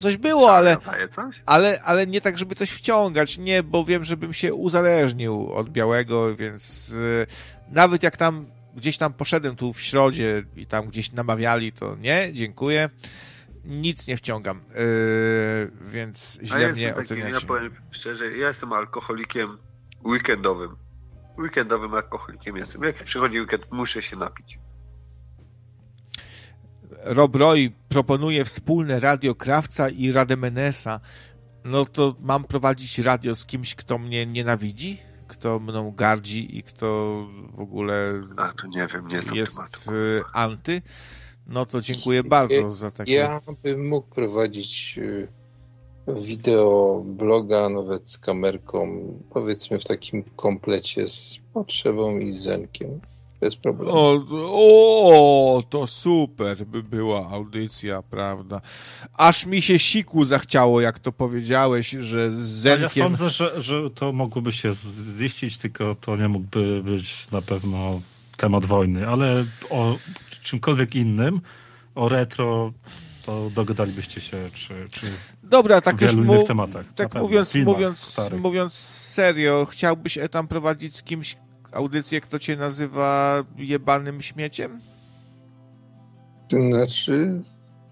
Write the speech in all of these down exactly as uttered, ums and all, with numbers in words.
Coś było, ale, coś? ale, ale nie tak, żeby coś wciągać. Nie, bo wiem, żebym się uzależnił od białego, więc yy, nawet jak tam gdzieś tam poszedłem tu w środzie i tam gdzieś namawiali, to nie, dziękuję. Nic nie wciągam, yy, więc źle ja mnie takim, oceniacie. Ja powiem szczerze, ja jestem alkoholikiem weekendowym. Weekendowym alkoholikiem jestem. Jak przychodzi weekend, muszę się napić. Rob Roy proponuje wspólne radio Krawca i Rademenesa. No to mam prowadzić radio z kimś, kto mnie nienawidzi? Kto mną gardzi i kto w ogóle A, to nie wiem, nie znam jest tematu. y, anty? No to dziękuję bardzo ja, za takie... Ja bym mógł prowadzić y, wideo bloga, nawet z kamerką, powiedzmy w takim komplecie z Potrzebą i z Zenkiem. Bez problemu. O, o, to super by była audycja, prawda? Aż mi się siku zachciało, jak to powiedziałeś, że z Zenkiem... Ja sądzę, że, że to mogłoby się ziścić, tylko to nie mógłby być na pewno temat wojny, ale o czymkolwiek innym, o retro, to dogadalibyście się, czy, czy Dobra, tak w wielu już innych mu... tematach. Tak pewno, mówiąc, filmach mówiąc, starych. mówiąc serio, chciałbyś tam prowadzić z kimś audycję, kto cię nazywa jebanym śmieciem? To znaczy,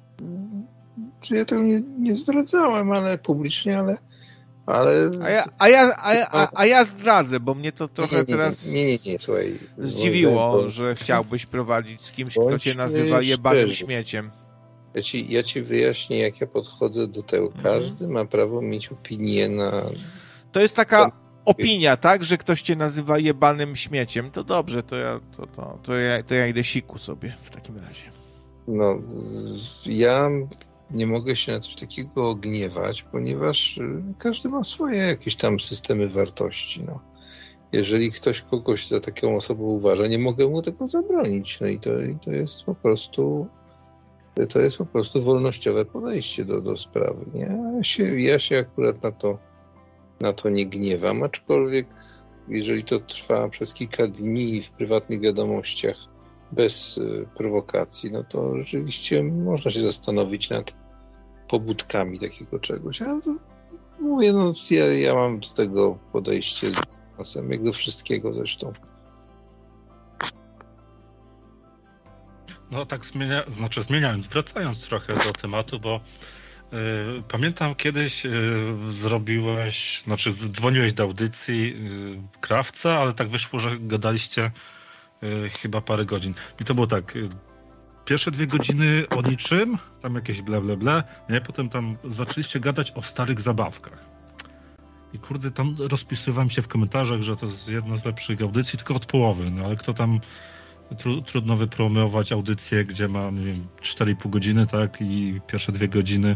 czy ja tego nie, nie zdradzałem, ale publicznie, ale... ale... A ja, a, ja, a, ja, a, a ja zdradzę, bo mnie to trochę nie, nie, teraz nie, nie, nie, słuchaj, zdziwiło, bo, że chciałbyś prowadzić z kimś, kto cię bądźmy nazywa jebanym szczerzy. śmieciem. Ja ci, ja ci wyjaśnię, jak ja podchodzę do tego. Każdy ma prawo mieć opinię na... To jest taka opinia, tak, że ktoś cię nazywa jebanym śmieciem. To dobrze, to ja, to, to, to ja, to ja idę siku sobie w takim razie. No, ja nie mogę się na coś takiego gniewać, ponieważ każdy ma swoje jakieś tam systemy wartości. No. Jeżeli ktoś kogoś za taką osobę uważa, nie mogę mu tego zabronić. No i to, i to jest po prostu... To jest po prostu wolnościowe podejście do, do sprawy. Nie? Ja, się, ja się akurat na to, na to nie gniewam, aczkolwiek jeżeli to trwa przez kilka dni w prywatnych wiadomościach bez y, prowokacji, no to rzeczywiście można się zastanowić nad pobudkami takiego czegoś. Ale to, mówię, no ja, ja mam do tego podejście z dystansem, jak do wszystkiego zresztą. No tak zmienia, znaczy zmieniając, wracając trochę do tematu, bo y, pamiętam kiedyś y, zrobiłeś, znaczy dzwoniłeś do audycji y, Krawca, ale tak wyszło, że gadaliście y, chyba parę godzin. I to było tak, y, pierwsze dwie godziny o niczym, tam jakieś ble, ble, ble, nie? Potem tam zaczęliście gadać o starych zabawkach. I kurde, tam rozpisywałem się w komentarzach, że to jest jedna z lepszych audycji, tylko od połowy, no ale kto tam Tru, trudno wypromować audycję, gdzie ma, nie wiem, cztery i pół godziny, tak, i pierwsze dwie godziny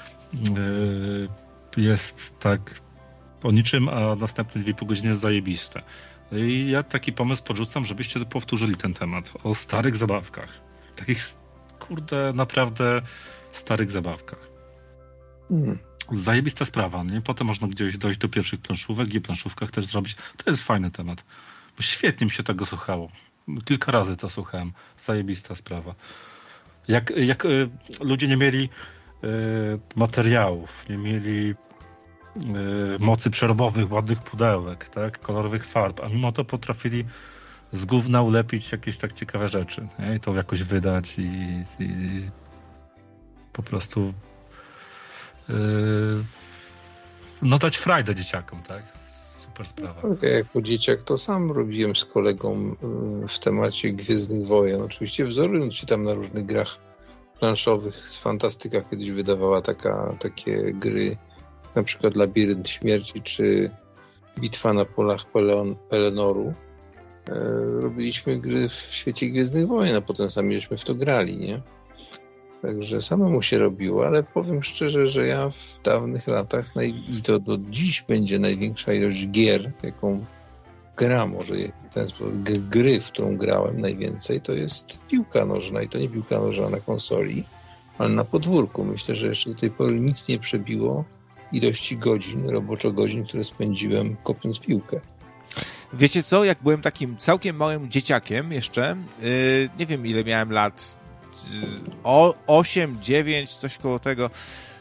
yy, jest tak o niczym, a następne dwie i pół godziny jest zajebiste. I ja taki pomysł podrzucam, żebyście powtórzyli ten temat o starych zabawkach. Takich, kurde, naprawdę starych zabawkach. Hmm. Zajebista sprawa, nie? Potem można gdzieś dojść do pierwszych planszówek i planszówkach też zrobić. To jest fajny temat, bo świetnie mi się tego słuchało. Kilka razy to słuchałem. Zajebista sprawa. Jak, jak y, ludzie nie mieli y, materiałów, nie mieli y, mocy przerobowych, ładnych pudełek, tak, kolorowych farb, a mimo to potrafili z gówna ulepić jakieś tak ciekawe rzeczy, nie? I to jakoś wydać i, i, i po prostu y, no dać frajdę dzieciakom, tak? Super sprawa. Ja jako dzieciak to sam robiłem z kolegą w temacie Gwiezdnych Wojen. Oczywiście wzorując się tam na różnych grach planszowych. Z Fantastyka kiedyś wydawała taka, takie gry, na przykład Labirynt Śmierci czy Bitwa na polach Peleon, Pelenoru. E, robiliśmy gry w świecie Gwiezdnych Wojen, a potem sami żeśmy w to grali, nie? Także samemu się robiło, ale powiem szczerze, że ja w dawnych latach, naj... i to do dziś będzie największa ilość gier, jaką gram, może ten sposób, g- gry, w którą grałem najwięcej, to jest piłka nożna i to nie piłka nożna na konsoli, ale na podwórku. Myślę, że jeszcze do tej pory nic nie przebiło ilości godzin, roboczo godzin, które spędziłem kopiąc piłkę. Wiecie co, jak byłem takim całkiem małym dzieciakiem jeszcze, yy, nie wiem ile miałem lat, O, osiem, dziewięć, coś koło tego.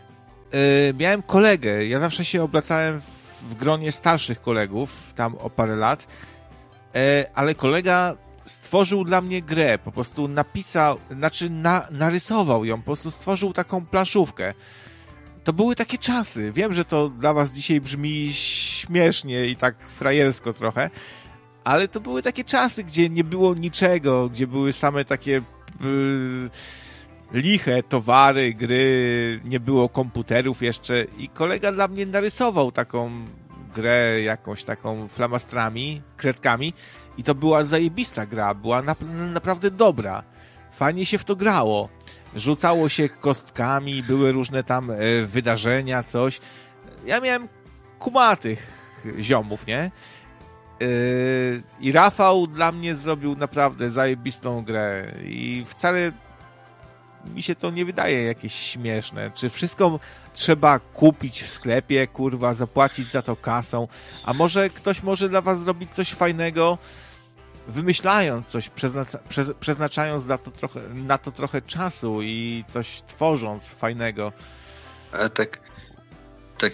yy, miałem kolegę, ja zawsze się obracałem w, w gronie starszych kolegów, tam o parę lat, yy, ale kolega stworzył dla mnie grę, po prostu napisał, znaczy na, narysował ją, po prostu stworzył taką planszówkę. To były takie czasy. Wiem, że to dla was dzisiaj brzmi śmiesznie i tak frajersko trochę, ale to były takie czasy, gdzie nie było niczego, gdzie były same takie yy, liche towary, gry, nie było komputerów jeszcze i kolega dla mnie narysował taką grę jakąś taką flamastrami, kredkami i to była zajebista gra, była na, naprawdę dobra. Fajnie się w to grało. Rzucało się kostkami, były różne tam e, wydarzenia, coś. Ja miałem kumatych ziomów, nie? E, I Rafał dla mnie zrobił naprawdę zajebistą grę i wcale mi się to nie wydaje jakieś śmieszne. Czy wszystko trzeba kupić w sklepie, kurwa, zapłacić za to kasą, a może ktoś może dla was zrobić coś fajnego, wymyślając coś, przeznacza, prze, przeznaczając na to, trochę, na to trochę czasu i coś tworząc fajnego. A tak, tak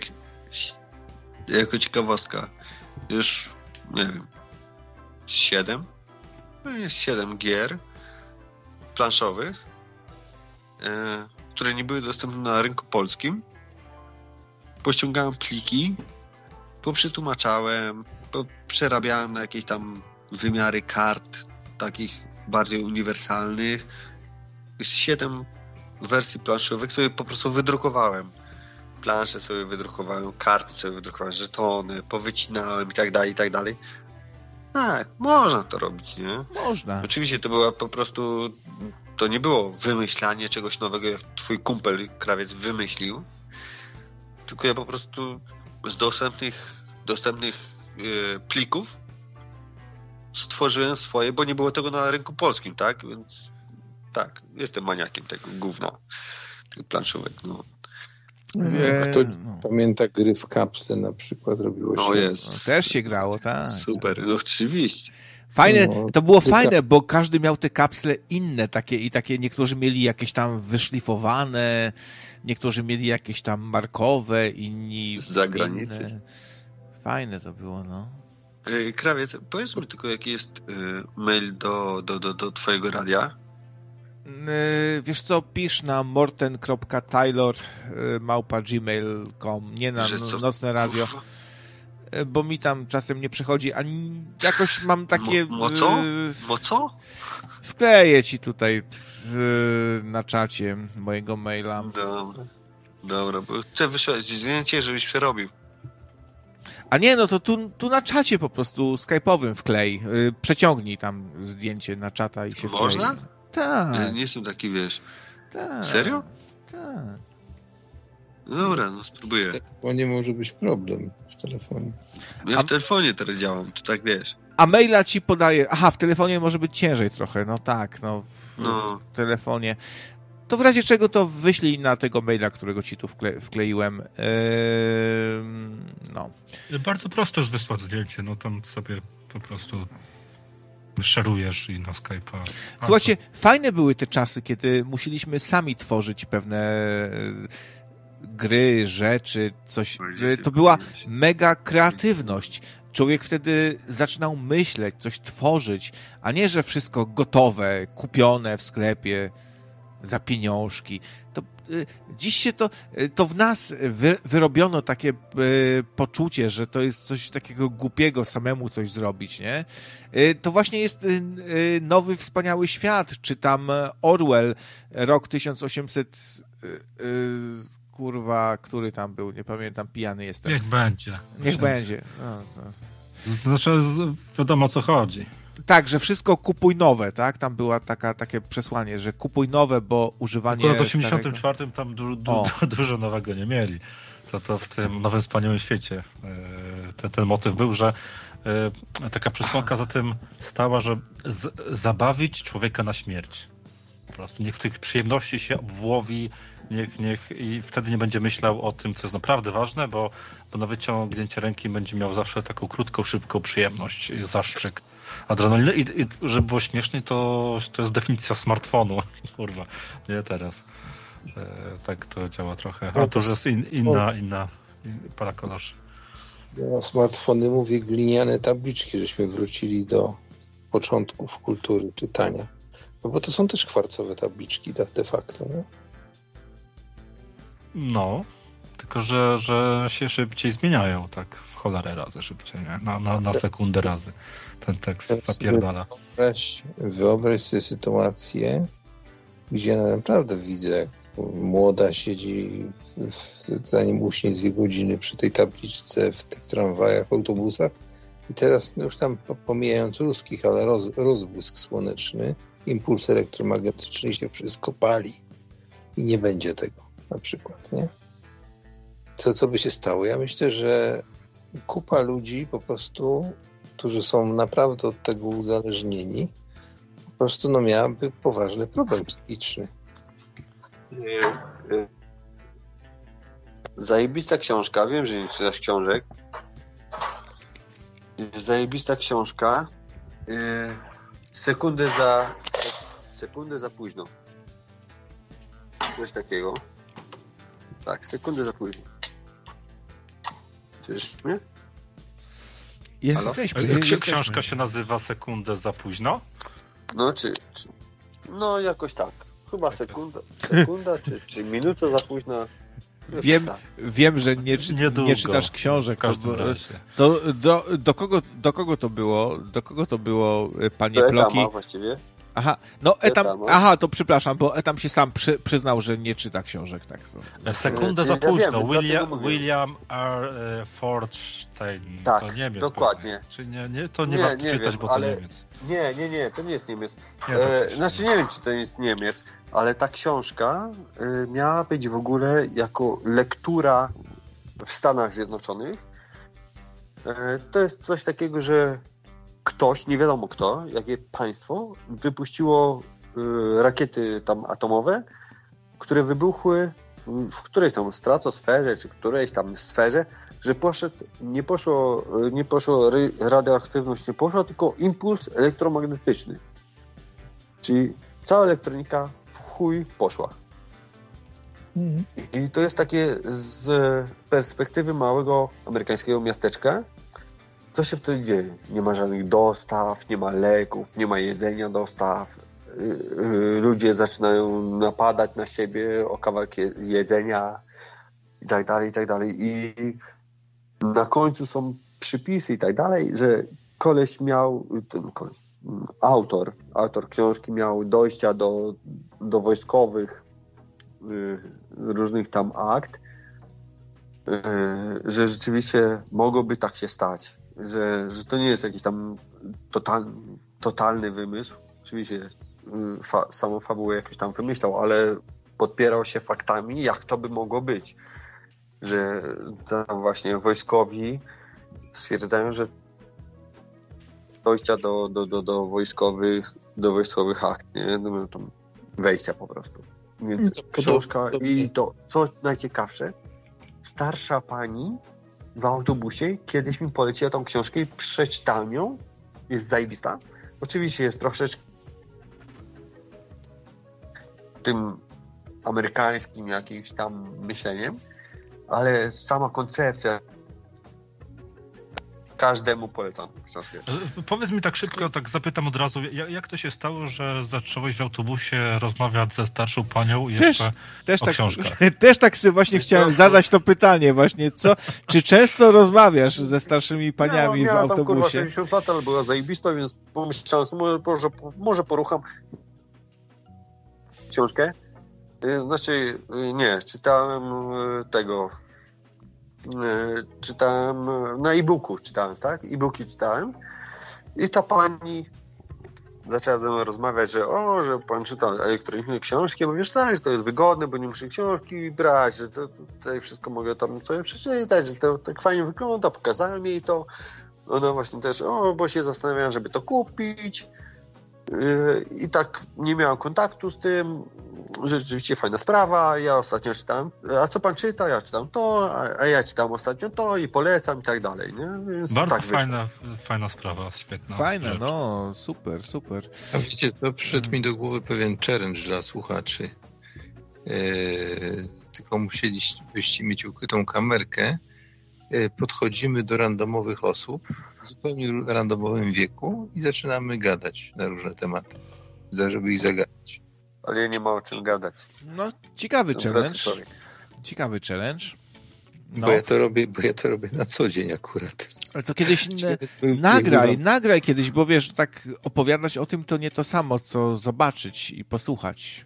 jako ciekawostka, już nie wiem, siedem? No jest siedem gier planszowych, e, które nie były dostępne na rynku polskim. Pościągałem pliki, poprzetłumaczałem, przerabiałem na jakieś tam wymiary kart takich bardziej uniwersalnych. Jest siedem wersji planszowych, sobie po prostu wydrukowałem. Plansze sobie wydrukowałem, karty sobie wydrukowałem, żetony, powycinałem i tak dalej, i tak dalej. Tak, można to robić, nie? Można. Oczywiście to była po prostu, to nie było wymyślanie czegoś nowego, jak twój kumpel krawiec wymyślił, tylko ja po prostu z dostępnych, dostępnych yy, plików stworzyłem swoje, bo nie było tego na rynku polskim, tak? Więc tak, jestem maniakiem tego gówna, tych planszówek, no. Eee, Kto no. pamięta gry w kapsle na przykład robiło się? No jest. No, też się grało, tak. Super, no oczywiście. Fajne, No, to było tylko... fajne, bo każdy miał te kapsle inne takie i takie, niektórzy mieli jakieś tam wyszlifowane, niektórzy mieli jakieś tam markowe, inni z zagranicy. Inne. Fajne to było, no. Krawiec, powiedz mi tylko, jaki jest mail do, do, do, do twojego radia? Wiesz co, pisz na morten kropka taylor małpa gmail kropka com, nie na no, nocne radio, bo mi tam czasem nie przychodzi, ani jakoś mam takie... Mo, mo co? Mo co? Wkleję ci tutaj w, na czacie mojego maila. Dobra, dobra, bo chcę wysłać zdjęcie, żebyś przerobił. A nie, no to tu, tu na czacie po prostu skype'owym wklej. Yy, przeciągnij tam zdjęcie na czata i się wklei. Można? Tak. Ja nie jestem taki, wiesz. Tak. Serio? Tak. Dobra, no spróbuję. W telefonie może być problem. W telefonie. Ja A... w telefonie teraz działam, to tak wiesz. A maila ci podaję. Aha, w telefonie może być ciężej trochę. No tak, no w, no. w telefonie. To w razie czego to wyślij na tego maila, którego ci tu wkle, wkleiłem. Yy, no. Bardzo prosto jest wysłać zdjęcie, no tam sobie po prostu szerujesz i na Skype'a. Słuchajcie, fajne były te czasy, kiedy musieliśmy sami tworzyć pewne gry, rzeczy, coś. To była mega kreatywność. Człowiek wtedy zaczynał myśleć, coś tworzyć, a nie, że wszystko gotowe, kupione w sklepie za pieniążki. To, y, dziś się to, y, to w nas wy, wyrobiono takie y, poczucie, że to jest coś takiego głupiego samemu coś zrobić, nie? Y, to właśnie jest y, y, nowy, wspaniały świat, czy tam Orwell, rok tysiąc osiemset y, y, kurwa, który tam był, nie pamiętam, pijany jestem. Niech będzie. Niech będzie. No, no. Znaczy, wiadomo o co chodzi. Tak, że wszystko kupuj nowe, tak? Tam była taka, takie przesłanie, że kupuj nowe, bo używanie Akurat w osiemdziesiątym czwartym tam du, du, du, dużo nowego nie mieli. To, to w tym nowym wspaniałym świecie ten, ten motyw był, że taka przesłanka za tym stała, że z, zabawić człowieka na śmierć. Po prostu niech tych przyjemności się obłowi, niech, niech i wtedy nie będzie myślał o tym, co jest naprawdę ważne, bo, bo na wyciągnięcie ręki będzie miał zawsze taką krótką, szybką przyjemność, zastrzyk adrenaliny. I, i żeby było śmieszniej, to, to jest definicja smartfonu. Kurwa, nie teraz. Tak to działa trochę. A to już jest in, inna, inna para koloszy. Ja na smartfony mówię gliniane tabliczki, żeśmy wrócili do początków kultury czytania. No bo to są też kwarcowe tabliczki de facto, nie? No, tylko że, że się szybciej zmieniają, tak w cholerę razy szybciej, nie? Na, na, na sekundę razy ten tekst zapierdala. Wyobraź, wyobraź sobie sytuację, gdzie ja naprawdę widzę, jak młoda siedzi, w, zanim uśnie dwie godziny przy tej tabliczce w tych tramwajach, autobusach i teraz no już tam pomijając ruskich, ale roz, rozbłysk słoneczny, impuls elektromagnetyczny i się wszystko pali i nie będzie tego na przykład, nie? Co, co by się stało? Ja myślę, że kupa ludzi po prostu, którzy są naprawdę od tego uzależnieni, po prostu no miałaby poważny problem psychiczny. Zajebista książka, wiem, że nie czytasz książek. Zajebista książka. Sekundę za sekundę za późno. Coś takiego. Tak, sekundę za późno. Czyż mnie? Jesteśmy. Czy jesteśmy. książka się nazywa Sekundę za późno? No, czy, czy... No, jakoś tak. Chyba sekunda, sekunda czy, czy minuta za późno. Wiem, tak. wiem, że nie, czy, nie czytasz książek. To, to, do, do, kogo, do kogo to było? Do kogo to było, panie do Ploki? Etama właściwie. Aha, no Etam, Etama. aha, to przepraszam, bo Etam się sam przy, przyznał, że nie czyta książek. Tak to. Sekundę za ja późno. wiem, William, William R. Forstein. Tak, to Niemiec. dokładnie. Czy nie, nie, to nie, nie warto nie czytać, wiem, bo to ale... Niemiec. Nie, nie, nie, to nie jest Niemiec. Nie, to e, znaczy nie wiem, czy to jest Niemiec, ale ta książka e, miała być w ogóle jako lektura w Stanach Zjednoczonych. E, to jest coś takiego, że ktoś, nie wiadomo kto, jakie państwo, wypuściło e, rakiety tam atomowe, które wybuchły w którejś tam stratosferze, czy którejś tam sferze, że poszedł, nie poszło, nie poszło radioaktywność, nie poszła, tylko impuls elektromagnetyczny. Czyli cała elektronika w chuj poszła. Mhm. I to jest takie z perspektywy małego amerykańskiego miasteczka, co się wtedy dzieje. Nie ma żadnych dostaw, nie ma leków, nie ma jedzenia dostaw. Ludzie zaczynają napadać na siebie o kawałek jedzenia i tak dalej, i tak dalej. I na końcu są przypisy i tak dalej, że koleś miał, ten koleś, autor, autor książki miał dojścia do, do wojskowych y, różnych tam akt, y, że rzeczywiście mogłoby tak się stać, że, że to nie jest jakiś tam total, totalny wymysł. Oczywiście y, fa, samą fabułę jakoś tam wymyślał, ale podpierał się faktami, jak to by mogło być. Że tam właśnie wojskowi stwierdzają, że dojścia do, do, do, do wojskowych do wojskowych akt, nie? No, tam wejścia po prostu. Więc to książka to, to, i to, co najciekawsze, starsza pani w autobusie kiedyś mi poleciła tą książkę i przeczytałem ją. Jest zajebista. Oczywiście jest troszeczkę tym amerykańskim jakimś tam myśleniem, ale sama koncepcja każdemu polecam książkę. Powiedz mi tak szybko, tak zapytam od razu, jak, jak to się stało, że zacząłeś w autobusie rozmawiać ze starszą panią i jeszcze też o tak, książkach? Też tak sobie właśnie chciałem to, zadać to pytanie właśnie, co, czy często rozmawiasz ze starszymi paniami ja, w autobusie? Tam kurwa sześćdziesiąt lat, ale była zajebista, więc pomyślałem, może, może porucham książkę. Znaczy, nie, czytałem tego, czytałem na e-booku, czytałem, tak? E-booki czytałem i ta pani zaczęła ze mną rozmawiać, że o, że pan czyta elektroniczne książki, bo wiesz, tak, że to jest wygodne, bo nie muszę książki brać, że to, tutaj wszystko mogę tam sobie przeczytać, że to tak fajnie wygląda, pokazałem jej to. Ona właśnie też, o, bo się zastanawiałem, żeby to kupić. I tak nie miałem kontaktu z tym. Rzeczywiście fajna sprawa. Ja ostatnio czytałem, a co pan czyta? Ja czytam to, a ja czytam ostatnio to i polecam i tak dalej. Nie? Więc bardzo tak fajna, fajna sprawa, świetna. Fajna, rzecz. no, super, super. A wiecie co? Przyszedł mi do głowy pewien challenge dla słuchaczy. tylko musielibyście mieć ukrytą kamerkę. Podchodzimy do randomowych osób w zupełnie randomowym wieku i zaczynamy gadać na różne tematy, żeby ich zagadać. Ale ja nie ma o czym gadać. No, ciekawy challenge. Ciekawy challenge. No. Bo ja to robię, bo ja to robię na co dzień akurat. Ale to kiedyś ne, nagraj, nagraj kiedyś, bo wiesz, tak opowiadać o tym to nie to samo, co zobaczyć i posłuchać.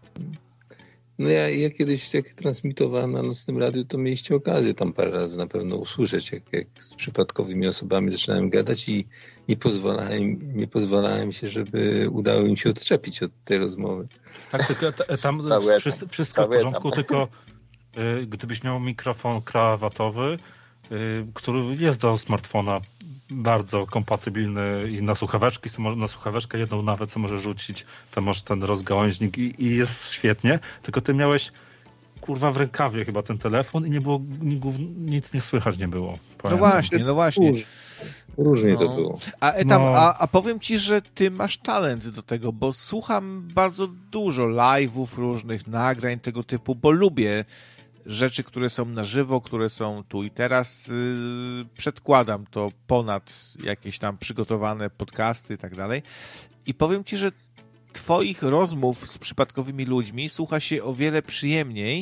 No ja, ja kiedyś, jak transmitowałem na nocnym radiu, to mieliście okazję tam parę razy na pewno usłyszeć, jak, jak z przypadkowymi osobami zaczynałem gadać i nie pozwalałem, nie pozwalałem się, żeby udało im się odczepić od tej rozmowy. Tak, tylko tam wszystko, wszystko w porządku, tylko y, gdybyś miał mikrofon krawatowy, y, który jest do smartfona bardzo kompatybilny i na słuchaweczki, na słuchaweczkę jedną nawet, co możesz rzucić, to masz ten rozgałęźnik i, i jest świetnie, tylko ty miałeś kurwa w rękawie chyba ten telefon i nie było, nic nie słychać nie było. No właśnie, no właśnie. Róż, różnie no. to było. A, tam, no. a, a powiem ci, że ty masz talent do tego, bo słucham bardzo dużo live'ów różnych, nagrań tego typu, bo lubię rzeczy, które są na żywo, które są tu i teraz. Yy, przedkładam to ponad jakieś tam przygotowane podcasty i tak dalej. I powiem ci, że twoich rozmów z przypadkowymi ludźmi słucha się o wiele przyjemniej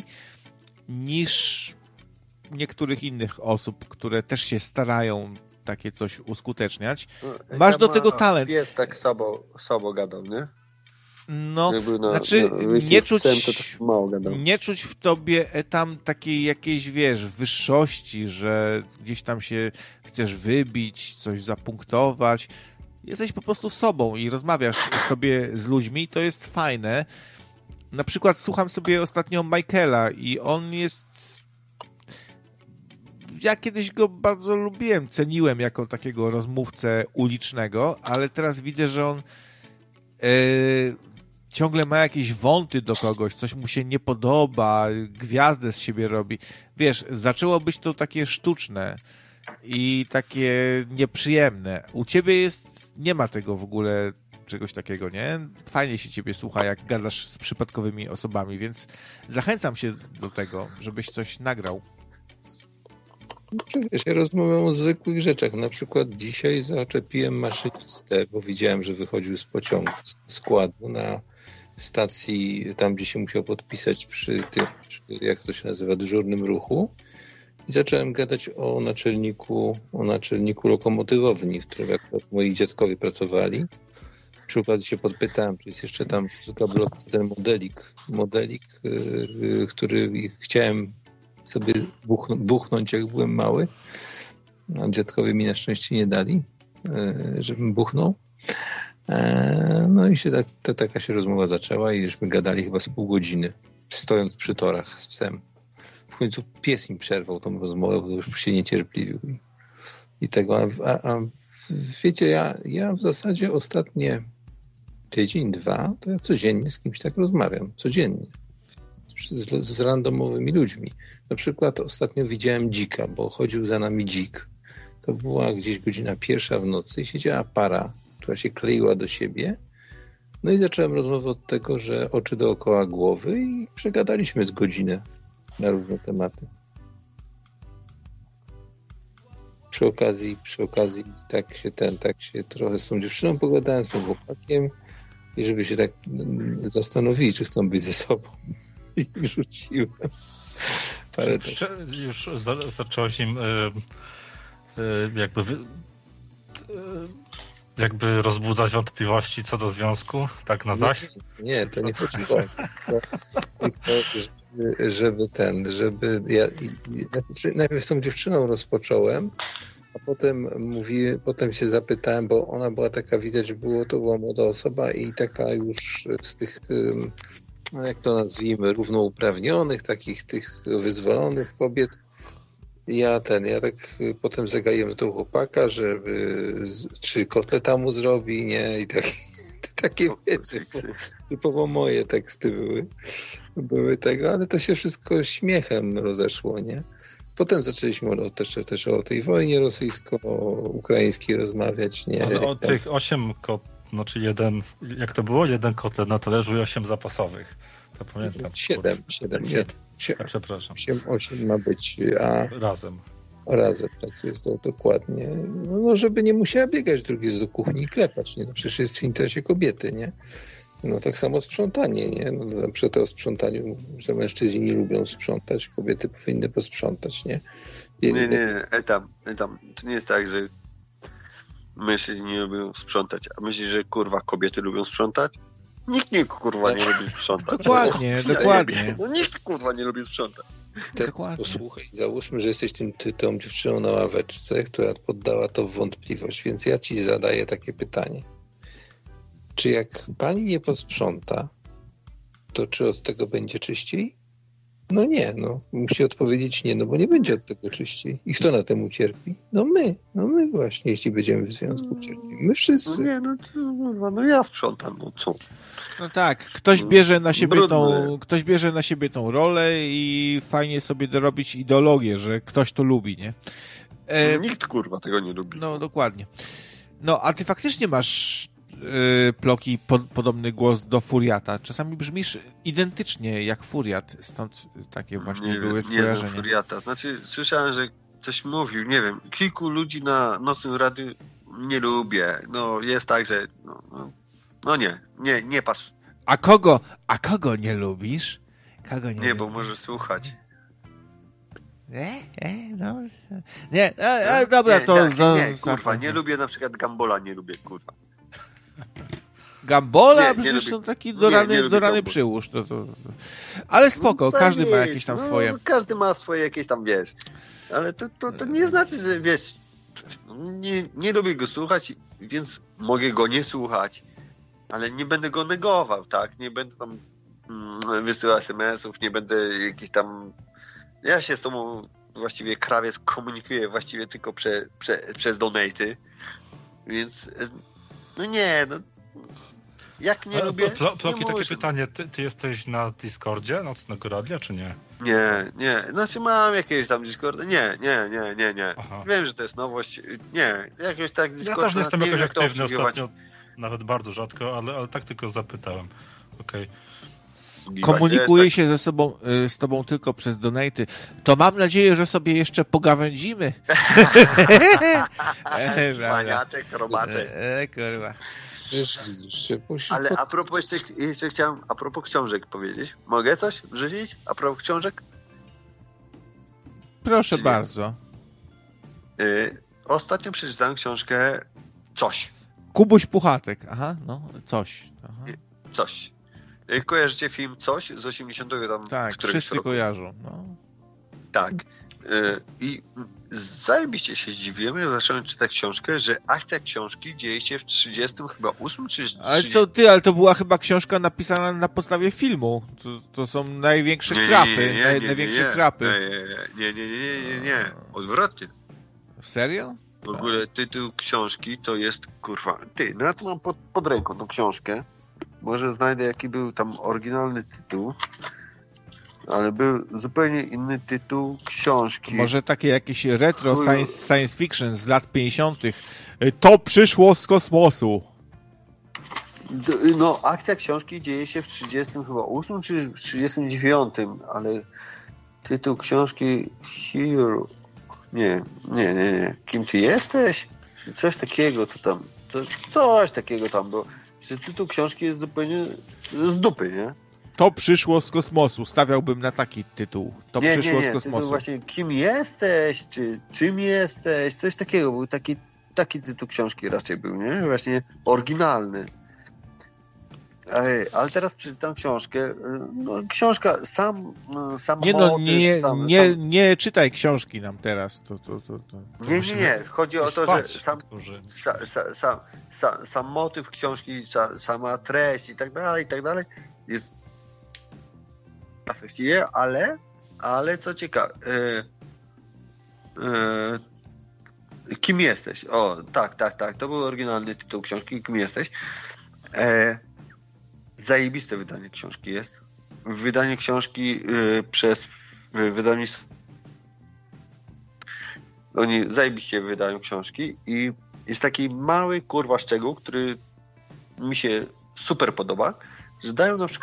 niż niektórych innych osób, które też się starają takie coś uskuteczniać. Masz ja do tego talent. Jest tak słabo, słabo gadał, nie? No, na, znaczy na, nie, czuć, to mało nie czuć w tobie tam takiej jakiejś, wiesz, wyższości, że gdzieś tam się chcesz wybić, coś zapunktować. Jesteś po prostu sobą i rozmawiasz sobie z ludźmi, to jest fajne. Na przykład słucham sobie ostatnio Michaela i on jest... Ja kiedyś go bardzo lubiłem, ceniłem jako takiego rozmówcę ulicznego, ale teraz widzę, że on yy, ciągle ma jakieś wąty do kogoś, coś mu się nie podoba, gwiazdę z siebie robi. Wiesz, zaczęło być to takie sztuczne i takie nieprzyjemne. U ciebie jest, nie ma tego w ogóle czegoś takiego, nie? Fajnie się ciebie słucha, jak gadasz z przypadkowymi osobami, więc zachęcam się do tego, żebyś coś nagrał. Wiesz, ja rozmawiam o zwykłych rzeczach. Na przykład dzisiaj zaczepiłem maszynistę, bo widziałem, że wychodził z pociągu, z składu na stacji, tam gdzie się musiał podpisać przy tym, przy, jak to się nazywa, dyżurnym ruchu. I zacząłem gadać o naczelniku, o naczelniku lokomotywowni, w którym moi dziadkowie pracowali. Przy okazji się podpytałem, czy jest jeszcze tam ten modelik, modelik, yy, który chciałem sobie buch, buchnąć, jak byłem mały. A dziadkowie mi na szczęście nie dali, yy, żebym buchnął. Yy, no i się tak, ta, taka się rozmowa zaczęła i żeśmy gadali chyba z pół godziny, stojąc przy torach z psem. W końcu pies im przerwał tą rozmowę, bo już się niecierpliwił. I, i tego, a, a, a wiecie, ja, ja w zasadzie ostatnie tydzień, dwa, to ja codziennie z kimś tak rozmawiam. Codziennie. Z, z randomowymi ludźmi. Na przykład ostatnio widziałem dzika, bo chodził za nami dzik. To była gdzieś godzina pierwsza w nocy i siedziała para, która się kleiła do siebie. No i zacząłem rozmowę od tego, że oczy dookoła głowy i przegadaliśmy z godzinę na różne tematy. Przy okazji, przy okazji tak się ten, tak się trochę z tą dziewczyną pogadałem, z tym chłopakiem i żeby się tak zastanowili, czy chcą być ze sobą. I rzuciłem. Parę już, tak. już za, zacząłeś im y, y, jakby wy, y, jakby rozbudzać wątpliwości co do związku, tak na zaś? Nie, nie, to nie chodzi o to, żeby, żeby ten, żeby ja, najpierw z tą dziewczyną rozpocząłem, a potem mówi, potem się zapytałem, bo ona była taka, widać było, to była młoda osoba i taka już z tych, jak to nazwijmy, równouprawnionych, takich tych wyzwolonych kobiet. Ja ten, ja tak potem zagaiłem do tego chłopaka, żeby czy kotleta mu zrobi, nie, i tak, takie wiecie, typowo moje teksty były, były tego, ale to się wszystko śmiechem rozeszło, nie. Potem zaczęliśmy o, też, też o tej wojnie rosyjsko-ukraińskiej rozmawiać, nie. Ale o tych osiem kot, znaczy jeden, jak to było? Jeden kotlet na talerzu i osiem zapasowych. To pamiętam. Siedem, siedem, nie. Ja, przepraszam. Osiem, osiem ma być, a... Razem. Razem, tak jest to dokładnie. No, żeby nie musiała biegać drugi z do kuchni i klepać, nie? No, przecież jest w interesie kobiety, nie? No tak samo sprzątanie, nie? No, na przykład o sprzątaniu, że mężczyźni nie lubią sprzątać, kobiety powinny posprzątać, nie? I nie, nie, etam, etam. To nie jest tak, że mężczyźni nie lubią sprzątać, a myślisz, że kurwa kobiety lubią sprzątać? Nikt nie kurwa nie lubi sprzątać. Dokładnie, no, dokładnie. No nikt kurwa nie lubi sprzątać. Teraz posłuchaj, załóżmy, że jesteś tym, ty, tą dziewczyną na ławeczce, która poddała to w wątpliwość, więc ja ci zadaję takie pytanie. Czy jak pani nie posprząta, to czy od tego będzie czyściej? No nie, no. Musi odpowiedzieć nie, no bo nie będzie od tego czyściej. I kto na tym ucierpi? No my. No my właśnie, jeśli będziemy w związku cierpi. My wszyscy. No nie, no, no, no ja sprzątam, no co? No tak, ktoś bierze na siebie Brudny. tą, ktoś bierze na siebie tą rolę i fajnie sobie dorobić ideologię, że ktoś to lubi, nie? E, Nikt kurwa tego nie lubi. no dokładnie. No, a ty faktycznie masz e, Ploki po, podobny głos do Furiata. Czasami brzmisz identycznie jak Furiat, stąd takie właśnie nie, były nie skojarzenia. znam Furiata. Znaczy, słyszałem, że coś mówił, nie wiem, kilku ludzi na nocnym radiu nie lubię. No, jest tak, że no, no, no nie, nie, nie pas. A kogo, a kogo nie lubisz? Kogo nie, Nie, lubisz? bo możesz słuchać. E, e, no. Nie, e, e, dobra, nie, to tak, za, nie, za, kurwa, nie lubię na przykład Gambola, nie lubię, kurwa. Gambola? Nie, nie Przecież lubię- są taki nie, do nie rany, lubię do rany Gambola. przyłóż. To, to, to. Ale spoko, No, każdy ma jest, jakieś tam no, swoje. No, każdy ma swoje jakieś tam, wiesz. Ale to, to, to nie znaczy, że wiesz, nie, nie lubię go słuchać, więc mogę go nie słuchać, ale nie będę go negował, tak? Nie będę tam mm, wysyłał es em esów, nie będę jakiś tam... Ja się z tobą właściwie krawiec komunikuję właściwie tylko prze, prze, przez donaty, więc no nie, no jak nie Ale lubię... Plo, Ploki, nie takie muszę. pytanie, ty, ty jesteś na Discordzie Nocnego Radia, czy nie? Nie, nie, znaczy mam jakiegoś tam Discorda, nie, nie, nie, nie, nie. Aha. Wiem, że to jest nowość, nie, jakoś tak Ja Discorda... też nie jestem wiem, jakoś jak to aktywny obsługiwać. ostatnio, nawet bardzo rzadko, ale, ale tak tylko zapytałem. Okej. Komunikuję Jest się ze sobą, y, z tobą tylko przez donaty. To mam nadzieję, że sobie jeszcze pogawędzimy. tak, e, prawda. Cwaniatek, robatek. e, kurwa. Przecież widzisz, że musisz Ale pod- a propos jeszcze, jeszcze chciałem, a propos książek powiedzieć. Mogę coś wrzucić? A propos książek? Proszę Czyli- bardzo. Yy, ostatnio przeczytałem książkę Coś. Kubuś Puchatek. Aha, no, coś. Aha. Coś. Yy, kojarzycie film Coś z osiemdziesiątego tam Tak, któregoś wszyscy roku? kojarzą. No. Tak. Yy, I zajebiście się zdziwiłem, jak zacząłem czytać książkę, że akcja książki dzieje się w trzydziestym chyba ósmym czy Ale trzydziestym to ty, ale to była chyba książka napisana na podstawie filmu. To, to są największe Nie, nie, krapy. nie, nie, naj, nie, nie, największe nie. krapy. Nie, nie, nie, nie, nie, nie. Odwrotnie. Serio? W ogóle tytuł książki to jest, kurwa, ty, no ja tu mam pod, pod ręką tą książkę. Może znajdę, jaki był tam oryginalny tytuł, ale był zupełnie inny tytuł książki. Może takie jakieś retro Chuj. science, science fiction z lat pięćdziesiątych. To przyszło z kosmosu. D- No, akcja książki dzieje się w trzydziestym chyba ósmym czy w trzydziestym dziewiątym, ale tytuł książki Hero... Nie, nie, nie, nie. Kim ty jesteś? Czy coś takiego to tam... To, coś takiego tam było. Że tytuł książki jest zupełnie z dupy, nie? To przyszło z kosmosu. Stawiałbym na taki tytuł. To nie, przyszło nie, nie. z Tytuł kosmosu. właśnie kim jesteś, czy czym jesteś, coś takiego. Był taki, taki tytuł książki raczej był, nie? Właśnie oryginalny. Ej, ale teraz przeczytam książkę. No, książka, sam, sam Nie no, motyw, nie, sam, nie, sam... nie czytaj książki nam teraz. To, to, to, to. Nie, nie, nie. Chodzi o to, Spać, że sam, niektórzy. sa, sa, sam, sa, sam motyw książki, sa, sama treść i tak dalej, i tak dalej jest właściwie, ale, ale co ciekawe, e, e, kim jesteś? O, tak, tak, tak, to był oryginalny tytuł książki, kim jesteś. E, zajebiste wydanie książki jest. Wydanie książki e, przez wydawnictwo. Oni zajebiście wydają książki i jest taki mały kurwa szczegół, który mi się super podoba, że dają na przykład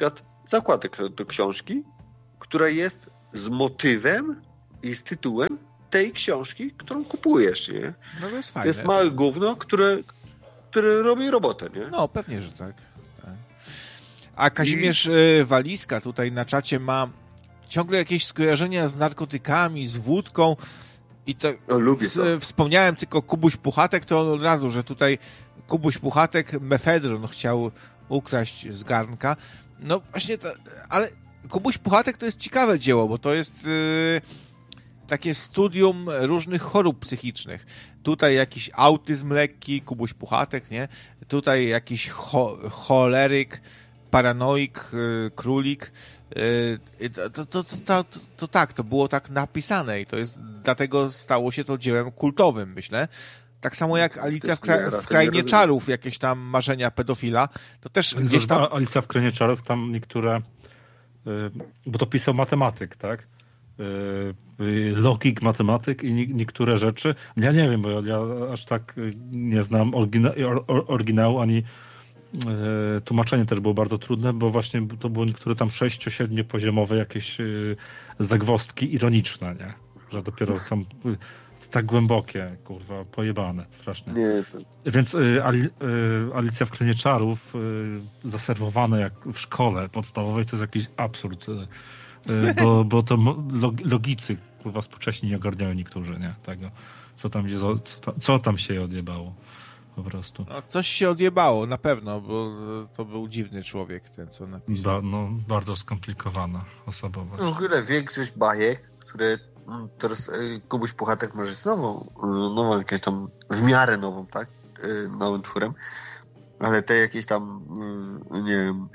zakładek do książki, która jest z motywem i z tytułem tej książki, którą kupujesz, nie? No to jest fajne. To jest małe gówno, które, które robi robotę, nie? No, pewnie, że tak. tak. A Kazimierz I... Walizka tutaj na czacie ma ciągle jakieś skojarzenia z narkotykami, z wódką i to, no, lubię to. Wspomniałem tylko Kubuś Puchatek, to on od razu, że tutaj Kubuś Puchatek mefedron chciał ukraść z garnka. No właśnie, to, ale Kubuś Puchatek to jest ciekawe dzieło, bo to jest yy, takie studium różnych chorób psychicznych. Tutaj jakiś autyzm lekki, Kubuś Puchatek, nie? Tutaj jakiś cho- choleryk, paranoik, yy, królik. Yy, to, to, to, to, to, to tak, to było tak napisane i to jest, dlatego stało się to dziełem kultowym, myślę. Tak samo jak Alicja w, kra- w Krainie Czarów, jakieś tam marzenia pedofila, to też gdzieś tam... Alicja w Krainie Czarów, tam niektóre, bo to pisał matematyk, tak? Logik, matematyk i niektóre rzeczy. Ja nie wiem, bo ja aż tak nie znam orygina- oryginału, ani tłumaczenie też było bardzo trudne, bo właśnie to było niektóre tam sześcio-siedmiu poziomowe jakieś zagwozdki ironiczne, nie? Że dopiero tam tak głębokie, kurwa, pojebane, strasznie. Nie, to... Więc y, Ali, y, Alicja w Krainie Czarów y, zaserwowane jak w szkole podstawowej to jest jakiś absurd, y, y, bo, bo to logicy, kurwa, współcześni nie ogarniają niektórzy, nie? Tego, co tam, co, co tam się odjebało. Po prostu. No, coś się odjebało, na pewno, bo to był dziwny człowiek, ten, co napisał. Ba, no, bardzo skomplikowana osobowość. W ogóle większość bajek, które teraz Kubuś Puchatek może jest nową, nową jakąś tam, w miarę nową, tak? Nowym twórem, ale te jakieś tam, nie wiem,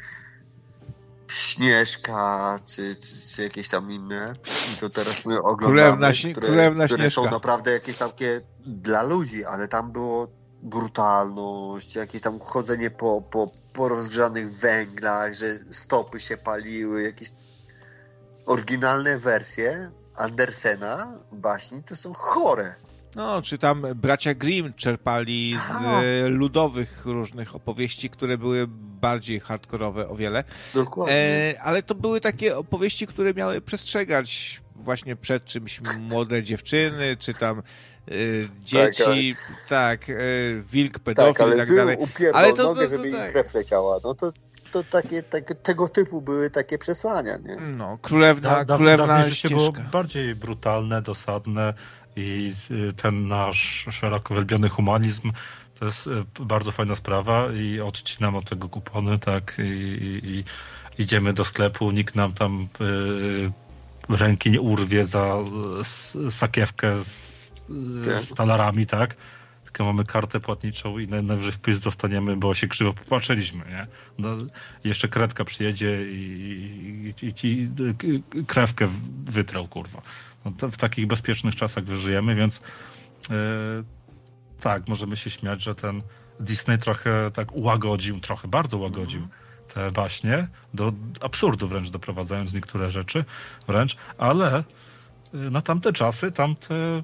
Śnieżka, czy, czy, czy jakieś tam inne, to teraz my oglądamy, Królewna, które, Królewna które Śnieżka. są naprawdę jakieś takie dla ludzi, ale tam było brutalność, jakieś tam chodzenie po, po, po rozgrzanych węglach, że stopy się paliły, jakieś oryginalne wersje Andersena baśni to są chore. No, czy tam bracia Grimm czerpali z ludowych różnych opowieści, które były bardziej hardkorowe o wiele. Dokładnie. E, ale to były takie opowieści, które miały przestrzegać właśnie przed czymś młode dziewczyny, czy tam e, dzieci, tak, tak. tak e, wilk, pedofil tak, ale i tak dalej. Ale to nogę, to, to, żeby tak. im krew leciała. No to to takie, takie, tego typu były takie przesłania, nie? No, królewna, da, da, królewna dawniej ścieżka. Było bardziej brutalne, dosadne i ten nasz szeroko wielbiony humanizm to jest bardzo fajna sprawa i odcinam od tego kupony, tak, i, i, i idziemy do sklepu, nikt nam tam y, ręki nie urwie za s, sakiewkę z, tak. z talarami, tak? Tylko mamy kartę płatniczą i najwyżej wpis dostaniemy, bo się krzywo popatrzyliśmy, nie? No, jeszcze kredka przyjedzie i ci krewkę wytrał, kurwa. No to w takich bezpiecznych czasach żyjemy, więc yy, tak, możemy się śmiać, że ten Disney trochę tak ułagodził, trochę bardzo ułagodził mm. te baśnie, do absurdu wręcz doprowadzając niektóre rzeczy wręcz, ale yy, na tamte czasy, tamte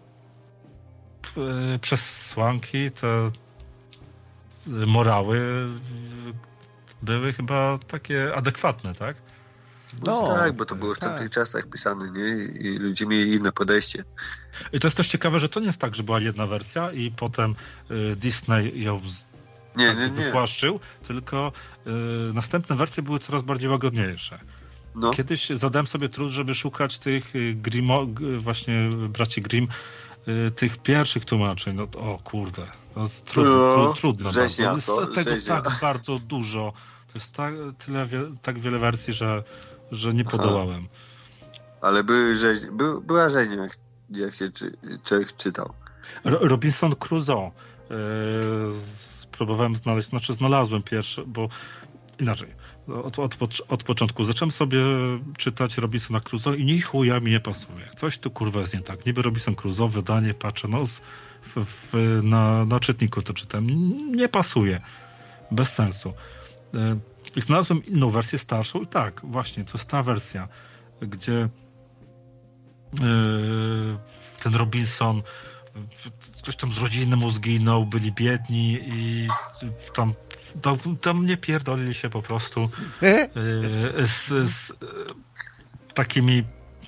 przesłanki, te morały były chyba takie adekwatne, tak? No, tak, bo to było w tamtych tak. czasach pisane, nie? I ludzie mieli inne podejście. I to jest też ciekawe, że to nie jest tak, że była jedna wersja i potem y, Disney ją z... nie, tak nie, nie. wypłaszczył, tylko y, następne wersje były coraz bardziej łagodniejsze. No. Kiedyś zadałem sobie trud, żeby szukać tych Grimmo, właśnie braci Grimm, tych pierwszych tłumaczeń, no to, o kurde, to jest trudno, no, tru, trudno rzeźnia, bardzo. Jest to, tego rzeźnia. tak bardzo dużo, to jest tak, tyle, tak wiele wersji, że, że nie podołałem. Aha. Ale były rzeźnie, by, była rzeźnia, jak, jak się czy, człowiek czytał. Ro, Robinson Crusoe. Yy, spróbowałem znaleźć, znaczy znalazłem pierwsze, bo inaczej. Od, od, od początku zacząłem sobie czytać Robinsona Crusoe i ni chuja mi nie pasuje. Coś tu kurwa jest nie tak. Niby Robinson Crusoe, wydanie, patrzę, no w, w, na, na czytniku to czytam. Nie pasuje. Bez sensu. I znalazłem inną wersję starszą i tak, właśnie, to jest ta wersja, gdzie yy, ten Robinson ktoś tam z rodziny mu zginął, byli biedni i tam, tam, tam nie pierdolili się po prostu z, z takimi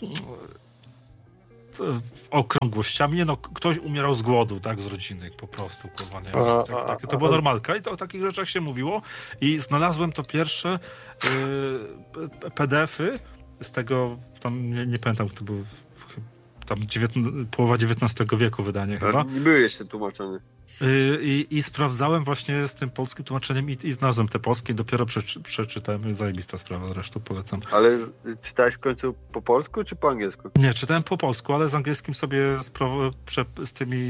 okrągłościami. Nie no, ktoś umierał z głodu, tak, z rodziny po prostu, kurwa, nie. Tak, tak, to była normalka i to o takich rzeczach się mówiło i znalazłem to pierwsze yy, P D F-y z tego, tam nie, nie pamiętam, kto był, tam dziewiętna, połowa dziewiętnastego wieku wydanie chyba. Nie były jeszcze tłumaczone. Yy, i, I sprawdzałem właśnie z tym polskim tłumaczeniem i, i znalazłem te polskie, dopiero przeczy, przeczytałem, zajebista sprawa, zresztą polecam. Ale czytałeś w końcu po polsku czy po angielsku? Nie, czytałem po polsku, ale z angielskim sobie spra- prze, z tymi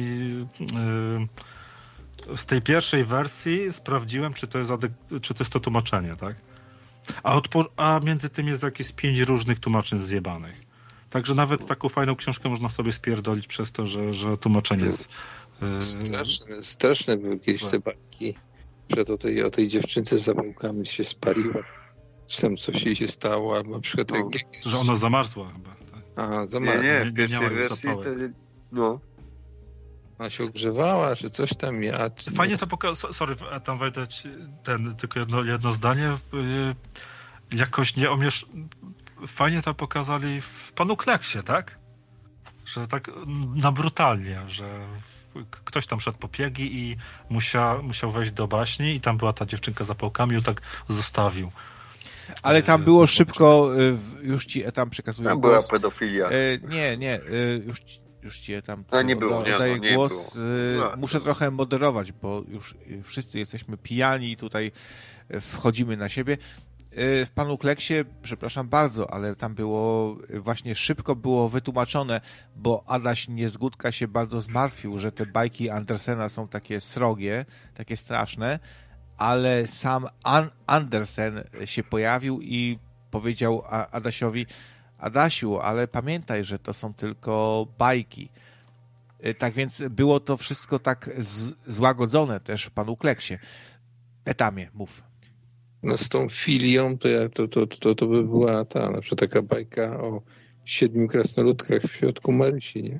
yy, z tej pierwszej wersji sprawdziłem, czy to jest, adek- czy to, jest to tłumaczenie, tak? A, odpo- a między tym jest jakieś pięć różnych tłumaczeń zjebanych. Także nawet taką fajną książkę można sobie spierdolić przez to, że, że tłumaczenie jest... Yy... Straszne, straszne były kiedyś te bajki, że o tej, o tej dziewczynce z zapałkami się spaliła, czy tam coś jej się stało, albo na przykład... No, jak... Że ona zamarzła chyba. Tak? Aha, zamarzła. Nie, nie, w nie pierwszej wersji to... No. Ona się ogrzewała, czy coś tam... Ja... Fajnie to pokazało... Sorry, tam wejdę ten, tylko jedno, jedno zdanie. Yy, jakoś nie omiesz... Fajnie to pokazali w Panu Kleksie, tak? Że tak na brutalnie, że ktoś tam szedł po piegi i musiał, musiał wejść do baśni i tam była ta dziewczynka z zapałkami i ją tak zostawił. Ale tam było szybko, już ci tam przekazuję Tam głos. była pedofilia. Nie, nie, już, już ci tam A nie było, nie, daję no, nie głos. było. Muszę trochę moderować, bo już wszyscy jesteśmy pijani i tutaj wchodzimy na siebie. W Panu Kleksie, przepraszam bardzo, ale tam było, właśnie szybko było wytłumaczone, bo Adaś Niezgódka się bardzo zmartwił, że te bajki Andersena są takie srogie, takie straszne, ale sam An- Andersen się pojawił i powiedział Adasiowi: Adasiu, ale pamiętaj, że to są tylko bajki. Tak więc było to wszystko tak z- złagodzone też w Panu Kleksie. Etamie, mów. No z tą filią to, ja, to, to, to, to by była ta, na przykład taka bajka o siedmiu krasnoludkach w środku Marysi, nie?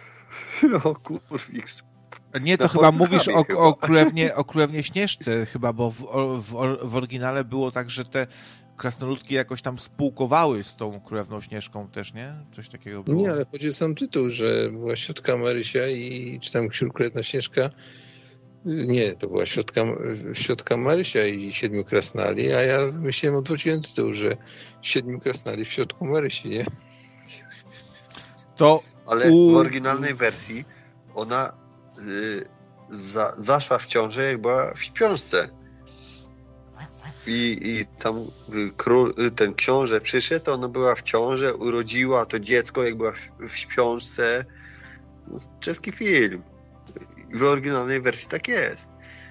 O kurwiks. Nie, to Na chyba mówisz o, chyba. o, królewnie, o królewnie Śnieżce chyba, bo w, w, w oryginale było tak, że te krasnoludki jakoś tam spółkowały z tą królewną Śnieżką też, nie? Coś takiego było. Nie, ale chodzi o sam tytuł, że była Siotka Marysia i czy tam królewna Śnieżka. Nie, to była Siotka, Siotka Marysia i siedmiu krasnali, a ja myślałem, odwróciłem tytuł, że siedmiu krasnali w środku Marysi, nie? To Ale u... w oryginalnej wersji ona y, za, zaszła w ciążę, jak była w śpiączce. I, i tam y, król, y, ten książę przyszedł, ona była w ciąży, urodziła to dziecko, jak była w, w śpiączce. Czeski film. W oryginalnej wersji tak jest.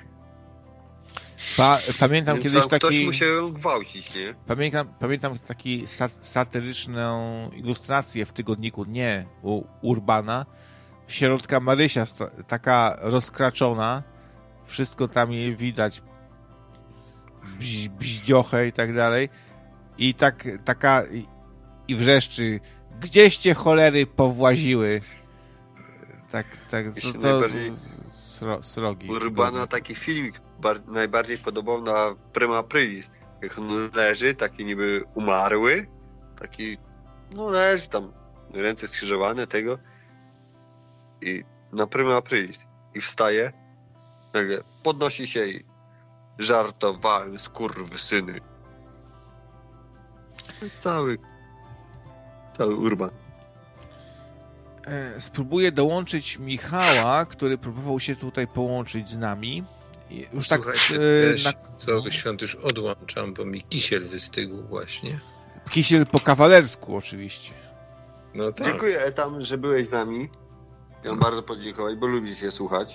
Pa, pamiętam Więc kiedyś tam ktoś taki... musiał ją gwałcić, nie? Pamiętam, pamiętam taki sa, satyryczną ilustrację w tygodniku, nie, u Urbana. Sierotka Marysia, sta, taka rozkraczona, wszystko tam jej widać, bź, bździochę i tak dalej. I tak, taka, i, i wrzeszczy: gdzieście cholery powłaziły? Tak, tak, to, to sro, srogi. Urbana taki filmik bar- najbardziej podobał na Prima Aprilis. Jak on leży, taki niby umarły, taki, no leży tam, ręce skrzyżowane tego i na Prima Aprilis i wstaje, nagle podnosi się i żartowałem, skurwysyny. Cały cały Urban. Spróbuję dołączyć Michała, który próbował się tutaj połączyć z nami. Już tak... Słuchajcie, na... Co świąt już odłączam, bo mi kisiel wystygł właśnie. Kisiel po kawalersku oczywiście. No tak. Dziękuję Etam, że byłeś z nami. Chciałem bardzo podziękować, bo lubię cię słuchać.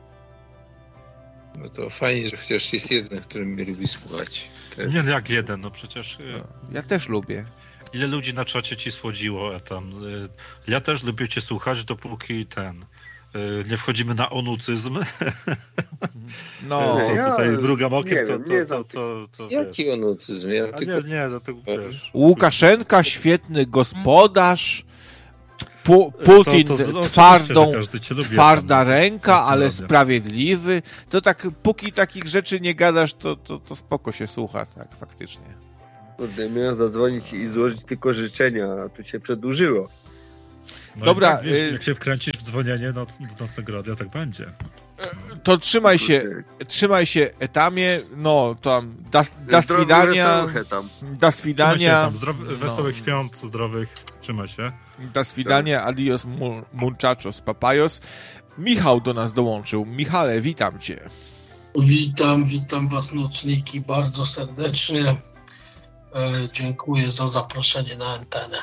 No to fajnie, że chociaż jest jeden, który mnie lubi słuchać. Jest... Nie, jak jeden, no przecież... No, ja też lubię. Ile ludzi na czacie ci słodziło tam. Ja też lubię cię słuchać, dopóki ten... nie wchodzimy na onucyzm. No, to ja tutaj drugam okiem, to, wiem, to, nie to, to, to, to Jaki onucyzm? Ja A tylko... nie, nie, no to wiesz. Łukaszenka, świetny gospodarz. Pu- Putin to, to, to twardą, lubi, twarda ręka, ale sprawiedliwy. To tak, póki takich rzeczy nie gadasz, to, to, to spoko się słucha, tak, faktycznie. Kurde, miałem zadzwonić i złożyć tylko życzenia, a tu się przedłużyło. No Dobra. Tak, wiesz, jak się wkręcisz w dzwonienie noc, do nocnego radia, tak będzie. To trzymaj się, trzymaj się, Etamie, no tam, da, da swidania, da swidania. Zdrowy, wesołych no. świąt, zdrowych, trzymaj się. Da swidania, adios muchachos, papayos. Michał do nas dołączył. Michale, witam cię. Witam, witam was nocniki bardzo serdecznie. E, dziękuję za zaproszenie na antenę.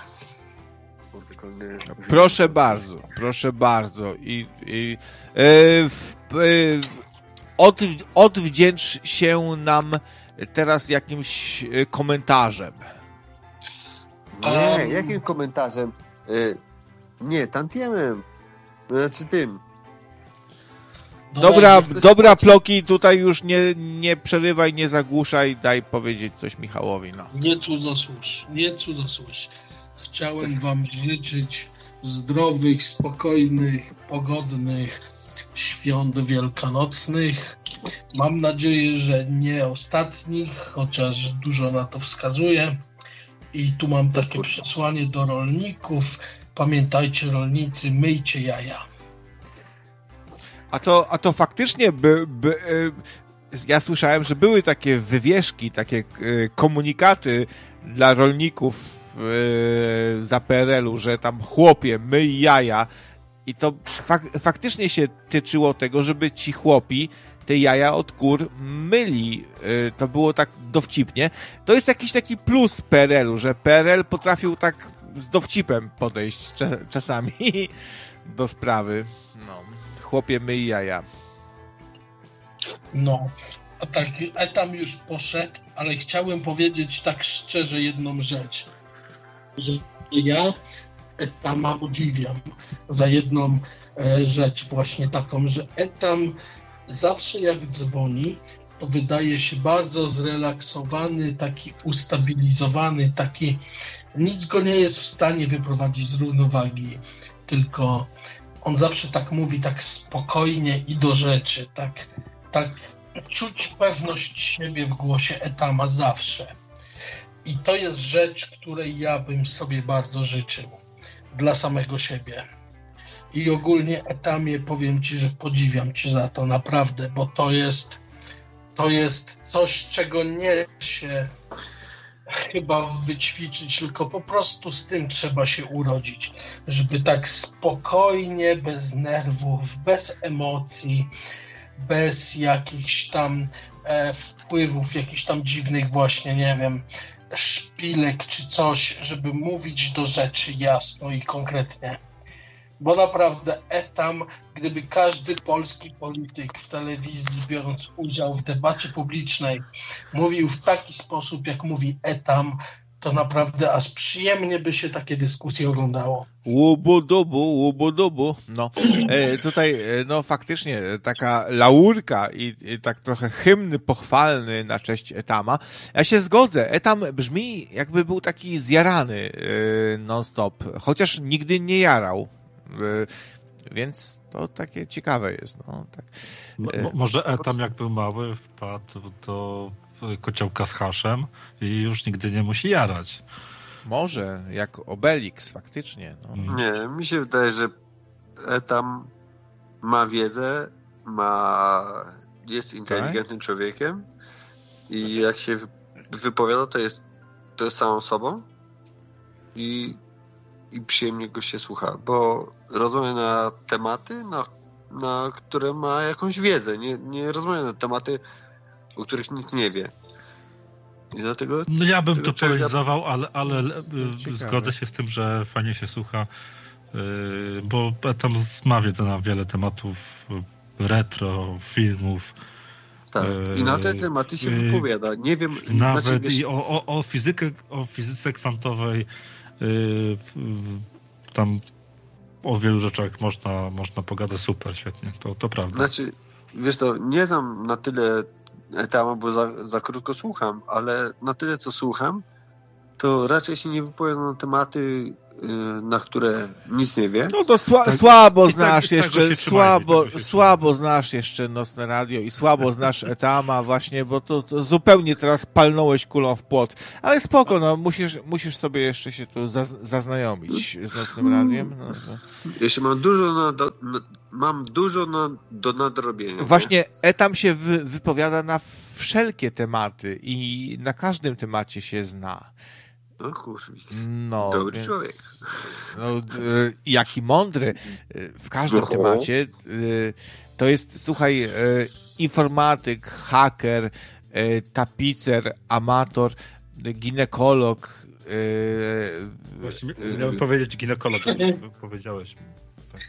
Proszę bardzo, proszę bardzo. I, i e, w, e, od, odwdzięcz się nam teraz jakimś komentarzem. Nie, um, jakim komentarzem? E, nie, tantiemem. Znaczy tym. Dobra, dobra Ploki, tutaj już nie, nie przerywaj, nie zagłuszaj, daj powiedzieć coś Michałowi. No. Nie cudosłóż, nie cudosłóż. Chciałem wam życzyć zdrowych, spokojnych, pogodnych świąt wielkanocnych. Mam nadzieję, że nie ostatnich, chociaż dużo na to wskazuje. I tu mam takie przesłanie do rolników. Pamiętajcie, rolnicy, myjcie jaja. A to, a to faktycznie by, by, ja słyszałem, że były takie wywieszki, takie komunikaty dla rolników za P R L u, że tam chłopie, myj jaja. I to fak- faktycznie się tyczyło tego, żeby ci chłopi te jaja od kur myli. To było tak dowcipnie. To jest jakiś taki plus P R L u, że P R L potrafił tak z dowcipem podejść cza- czasami do sprawy. No. Chłopie, myj jaja. No, a tak, a tam już poszedł, ale chciałem powiedzieć tak szczerze jedną rzecz. Że ja Etama podziwiam za jedną e, rzecz właśnie taką, że Etam zawsze jak dzwoni, to wydaje się bardzo zrelaksowany, taki ustabilizowany, taki nic go nie jest w stanie wyprowadzić z równowagi, tylko on zawsze tak mówi, tak spokojnie i do rzeczy, tak, tak czuć pewność siebie w głosie Etama zawsze. I to jest rzecz, której ja bym sobie bardzo życzył dla samego siebie. I ogólnie Etamie powiem ci, że podziwiam cię za to naprawdę, bo to jest to jest coś, czego nie się chyba wyćwiczyć, tylko po prostu z tym trzeba się urodzić, żeby tak spokojnie, bez nerwów, bez emocji, bez jakichś tam e, wpływów, jakichś tam dziwnych właśnie, nie wiem, szpilek czy coś, żeby mówić do rzeczy jasno i konkretnie. Bo naprawdę Etam, gdyby każdy polski polityk w telewizji, biorąc udział w debacie publicznej, mówił w taki sposób, jak mówi Etam, to naprawdę aż przyjemnie by się takie dyskusje oglądało. Łubu-dubu, łubu-dubu. No, e, tutaj, e, no faktycznie, taka laurka i, i tak trochę hymn pochwalny na cześć Etama. Ja się zgodzę, Etam brzmi jakby był taki zjarany e, non-stop, chociaż nigdy nie jarał. E, więc to takie ciekawe jest. No, tak. e, Mo, może Etam jak był mały wpadł do kociołka z haszem i już nigdy nie musi jarać. Może, jak Obelix, faktycznie. No. Nie, mi się wydaje, że Etam ma wiedzę, ma, jest inteligentnym tak? człowiekiem i jak się wypowiada, to jest, to jest samą sobą i, i przyjemnie go się słucha, bo rozmawia na tematy, na, na które ma jakąś wiedzę. Nie, nie rozmawia na tematy, o których nic nie wie. I dlatego, no ja bym to tego, polarizował, ale, ale zgodzę się z tym, że fajnie się słucha, bo tam ma wiedzę na wiele tematów retro, filmów. Tak, i na te tematy się wypowiada. Nie wiem... Nawet znaczy, i o, o, o, fizykę, o fizyce kwantowej tam o wielu rzeczach można, można pogadać super, świetnie, to, to prawda. Znaczy, wiesz to, nie znam na tyle Etama, bo za, za krótko słucham, ale na tyle, co słucham, to raczej się nie wypowiada na tematy na które nic nie wie. No to sła, tak, słabo i znasz tak, i jeszcze, tak słabo, trzymali, słabo znasz jeszcze Nocne Radio i słabo znasz Etama właśnie, bo to, to zupełnie teraz palnąłeś kulą w płot. Ale spoko, no musisz, musisz sobie jeszcze się tu zaz, zaznajomić z Nocnym Radiem. No, no. Jeszcze mam dużo na, do, na, mam dużo na, do nadrobienia. Właśnie Etam się wy, wypowiada na wszelkie tematy i na każdym temacie się zna. No kurczę, no, dobry więc, człowiek. No, d- jaki mądry w każdym No. temacie. y, To jest, słuchaj, y, informatyk, haker, y, tapicer, amator, y, ginekolog. y, Właśnie y, miałem powiedzieć ginekolog, ale powiedziałeś. Tak.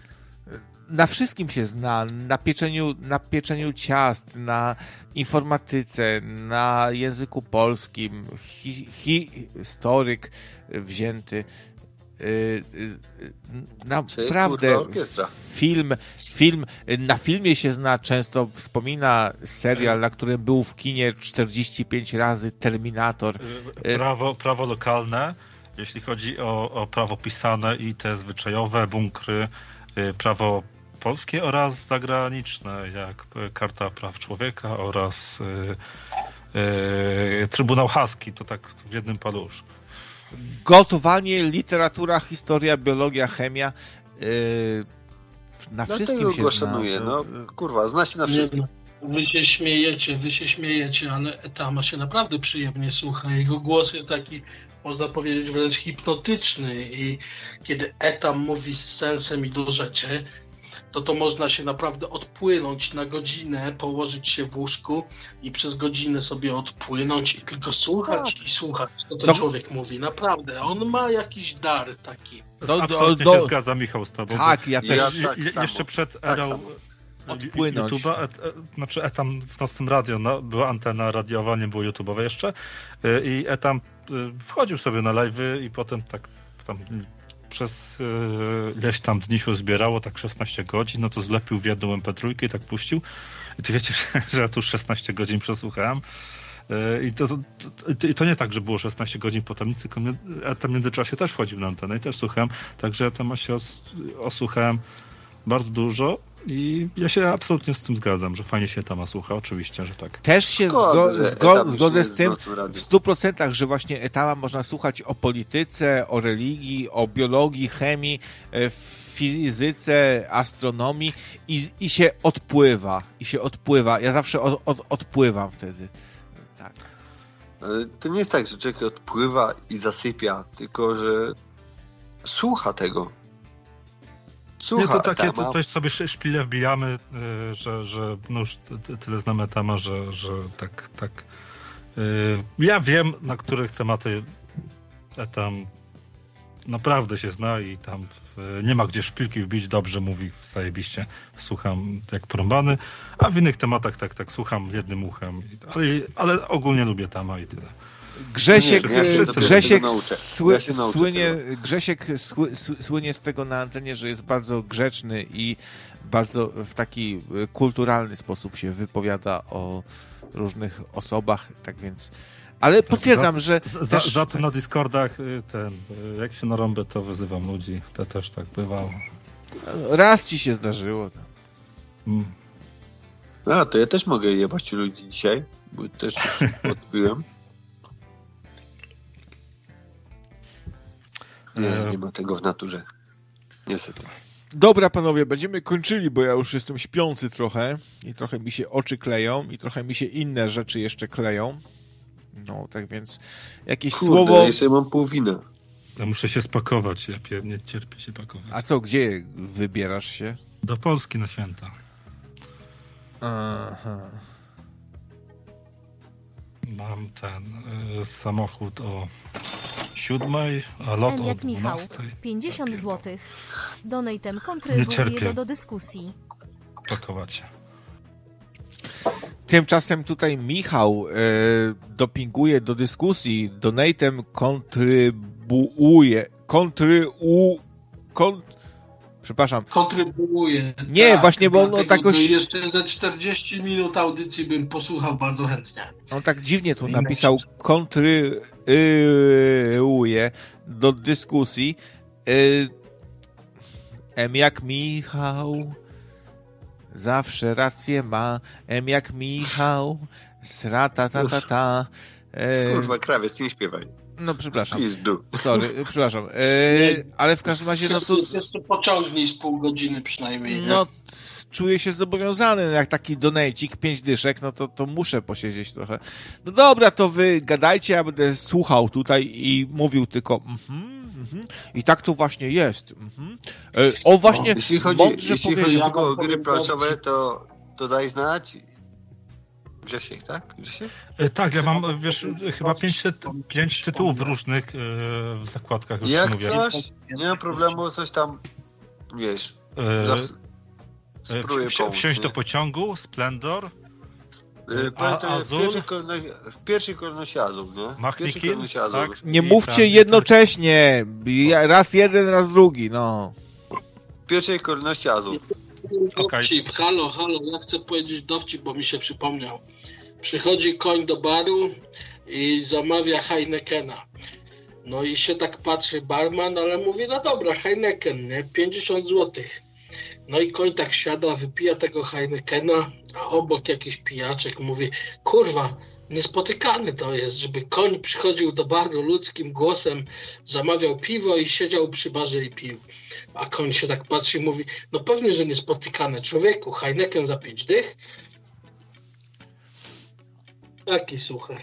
Na wszystkim się zna, na pieczeniu, na pieczeniu ciast, na informatyce, na języku polskim, hi, hi, historyk wzięty. Yy, yy, naprawdę film, film, na filmie się zna, często wspomina serial, na którym był w kinie czterdzieści pięć razy, Terminator. Prawo, prawo lokalne, jeśli chodzi o, o prawo pisane i te zwyczajowe bunkry, prawo polskie oraz zagraniczne, jak Karta Praw Człowieka oraz yy, yy, Trybunał Haski, to tak w jednym palusz. Gotowanie, literatura, historia, biologia, chemia. Yy, na no wszystkim się go zna. szanuję, no kurwa, zna się na wszystkim. Wy się śmiejecie, wy się śmiejecie, ale Etama się naprawdę przyjemnie słucha. Jego głos jest taki, można powiedzieć, wręcz hipnotyczny i kiedy Etam mówi z sensem i do rzeczy, to to można się naprawdę odpłynąć na godzinę, położyć się w łóżku i przez godzinę sobie odpłynąć i tylko słuchać tak. i słuchać, co ten to... człowiek mówi. Naprawdę, on ma jakiś dar taki. Do, Absolutnie do, do... się zgadza, Michał, z tobą. Tak, ja też. Ja tak je, jeszcze przed erą tak odpłynąć. YouTube'a, et, et, znaczy Etam w Nocnym Radio, no, była antena radiowa, nie było YouTube'owe jeszcze i Etam wchodził sobie na live'y i potem tak tam przez ileś tam dni się zbierało, tak szesnaście godzin, no to zlepił w jedną em pe trzy i tak puścił. I ty wiecie, że, że ja tu szesnaście godzin przesłuchałem. I to, to, to, i to nie tak, że było szesnaście godzin potem, tylko ja tam w międzyczasie też wchodził na antenę i też słuchałem. Także ja tam się os, osłuchałem bardzo dużo i ja się absolutnie z tym zgadzam, że fajnie się tam słucha, oczywiście, że tak. Też się zgo, zgo, zgodzę z tym w stu procentach, że właśnie Etama można słuchać o polityce, o religii, o biologii, chemii, fizyce, astronomii i, i się odpływa, i się odpływa. Ja zawsze od, od, odpływam wtedy. Tak. To nie jest tak, że człowiek odpływa i zasypia, tylko że słucha tego. Słucha, nie, to takie, to, to jest sobie szpile wbijamy, yy, że, że no już tyle znamy Etama, że, że tak, tak. Yy, ja wiem, na których tematy Etam naprawdę się zna i tam yy, nie ma gdzie szpilki wbić, dobrze mówi, zajebiście, słucham jak porąbany, a w innych tematach tak, tak, słucham jednym uchem, ale, ale ogólnie lubię Etama i tyle. Grzesiek, nie, ja Grzesiek, sły, ja słynie, Grzesiek sły, słynie z tego na antenie, że jest bardzo grzeczny i bardzo w taki kulturalny sposób się wypowiada o różnych osobach, tak więc... Ale tak, potwierdzam, za, że... Za, też, za to na Discordach ten, jak się narąbę, to wyzywam ludzi. To też tak bywało. Raz ci się zdarzyło. To. Mm. A, to ja też mogę jebać ludzi dzisiaj, bo też odpiłem. Nie, nie ma tego w naturze. Niestety. Dobra, panowie, będziemy kończyli, bo ja już jestem śpiący trochę i trochę mi się oczy kleją i trochę mi się inne rzeczy jeszcze kleją. No, tak więc jakieś Kurde, słowo... jeszcze mam pół wina. Ja muszę się spakować, ja pier... nie cierpię się pakować. A co, gdzie wybierasz się? Do Polski na święta. Aha. Mam ten y, samochód o siódmej, a lot o dwunastej. pięćdziesiąt złotych. Donatem kontrybuje do, do dyskusji. Pakować się. Tymczasem tutaj Michał e, dopinguje do dyskusji. Donatem kontrybuuje. Kontry... U, kont... Przepraszam. Kontrybuuje. Nie, tak, właśnie, bo on tak... Jeszcze ze czterdzieści minut audycji bym posłuchał bardzo chętnie. On tak dziwnie tu napisał, kontrybuuje do dyskusji. M jak Michał, zawsze rację ma. M jak Michał, srata ta ta ta. Kurwa, krawiec, nie śpiewaj. No, przepraszam. Pizdu. Sorry, przepraszam. E, ale w każdym razie, no to... Jeszcze pociągnij z pół godziny przynajmniej. No, czuję się zobowiązany, jak taki donejcik, pięć dyszek, no to, to muszę posiedzieć trochę. No dobra, to wy gadajcie, ja będę słuchał tutaj i mówił tylko mhm, mhm. I tak to właśnie jest. Mhm. E, o, właśnie, o, jeśli chodzi, jeśli chodzi tylko o gry planszowe, to, to daj znać. Grzesiek, tak? Grzesiek? E, tak, ja mam, wiesz, chyba pięć, pięć tytułów różnych e, w zakładkach. Już jak mówię. coś, nie ma problemu, coś tam, wiesz, e, spróbuję wsi- pomóc, wsiąść nie? do pociągu, Splendor, e, powiem to, w, Azul? pierwszej kolejności, w pierwszej kolejności Azul, nie? W Machnikin, pierwszej kolejności Azul. tak? Nie I mówcie tam- jednocześnie. Ja- Raz jeden, raz drugi, no. W pierwszej kolejności Azul. Okej. Dowcip, halo, halo, ja chcę powiedzieć dowcip, bo mi się przypomniał. Przychodzi koń do baru i zamawia Heinekena. No i się tak patrzy barman, ale mówi, no dobra, Heineken, nie? pięćdziesiąt złotych. No i koń tak siada, wypija tego Heinekena, a obok jakiś pijaczek mówi, kurwa, niespotykany to jest, żeby koń przychodził do baru ludzkim głosem, zamawiał piwo i siedział przy barze i pił. A koń się tak patrzy i mówi, no pewnie, że niespotykane, człowieku, Heineken za pięć dych. Taki suchar.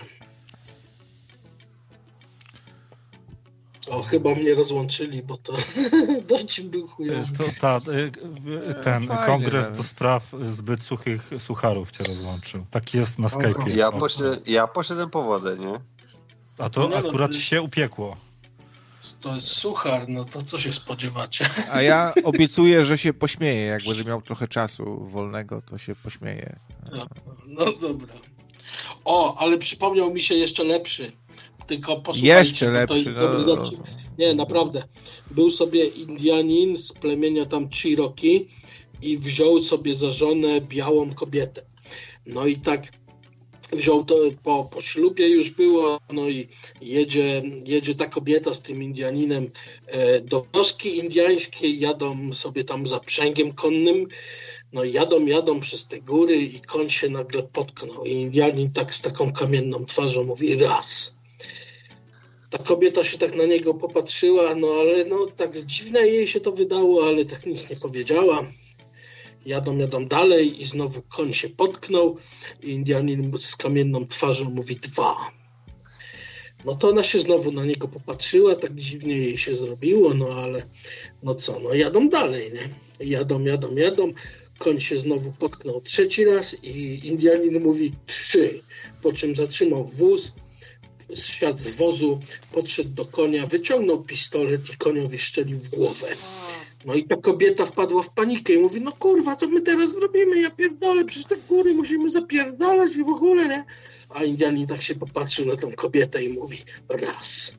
O, chyba mnie rozłączyli, bo to dowcip był chujowy. To, ta, ten Fajnie, kongres ale- do spraw zbyt suchych sucharów cię rozłączył. Tak jest na Skype'ie. Ja, O, poszedłem, ja poszedłem po wodę, nie? A to Nie no, akurat to- się upiekło. To jest suchar, no to co się spodziewacie? A ja obiecuję, że się pośmieję. Jak będę miał trochę czasu wolnego, to się pośmieję. No, no dobra. O, ale przypomniał mi się jeszcze lepszy. Tylko posłuchajcie, Jeszcze bo to lepszy. jest dobry No, dowcip. Nie, naprawdę. Był sobie Indianin z plemienia tam Cherokee i wziął sobie za żonę białą kobietę. No i tak wziął to po, po ślubie już było, no i jedzie, jedzie ta kobieta z tym Indianinem e, do wioski indiańskiej, jadą sobie tam zaprzęgiem konnym, no i jadą, jadą przez te góry i koń się nagle potknął i Indianin tak z taką kamienną twarzą mówi raz. Ta kobieta się tak na niego popatrzyła, no ale no tak dziwne jej się to wydało, ale tak nic nie powiedziała. Jadą, jadą dalej i znowu koń się potknął i Indianin z kamienną twarzą mówi dwa. No to ona się znowu na niego popatrzyła, tak dziwnie jej się zrobiło, no ale no co, no jadą dalej, nie? Jadą, jadą, jadą, koń się znowu potknął trzeci raz i Indianin mówi trzy, po czym zatrzymał wóz, zsiadł z wozu, podszedł do konia, wyciągnął pistolet i koniowi strzelił w głowę. No i ta kobieta wpadła w panikę i mówi, no kurwa, co my teraz zrobimy? Ja pierdolę, przez te góry musimy zapierdalać i w ogóle, nie? A Indianin tak się popatrzył na tą kobietę i mówi, raz.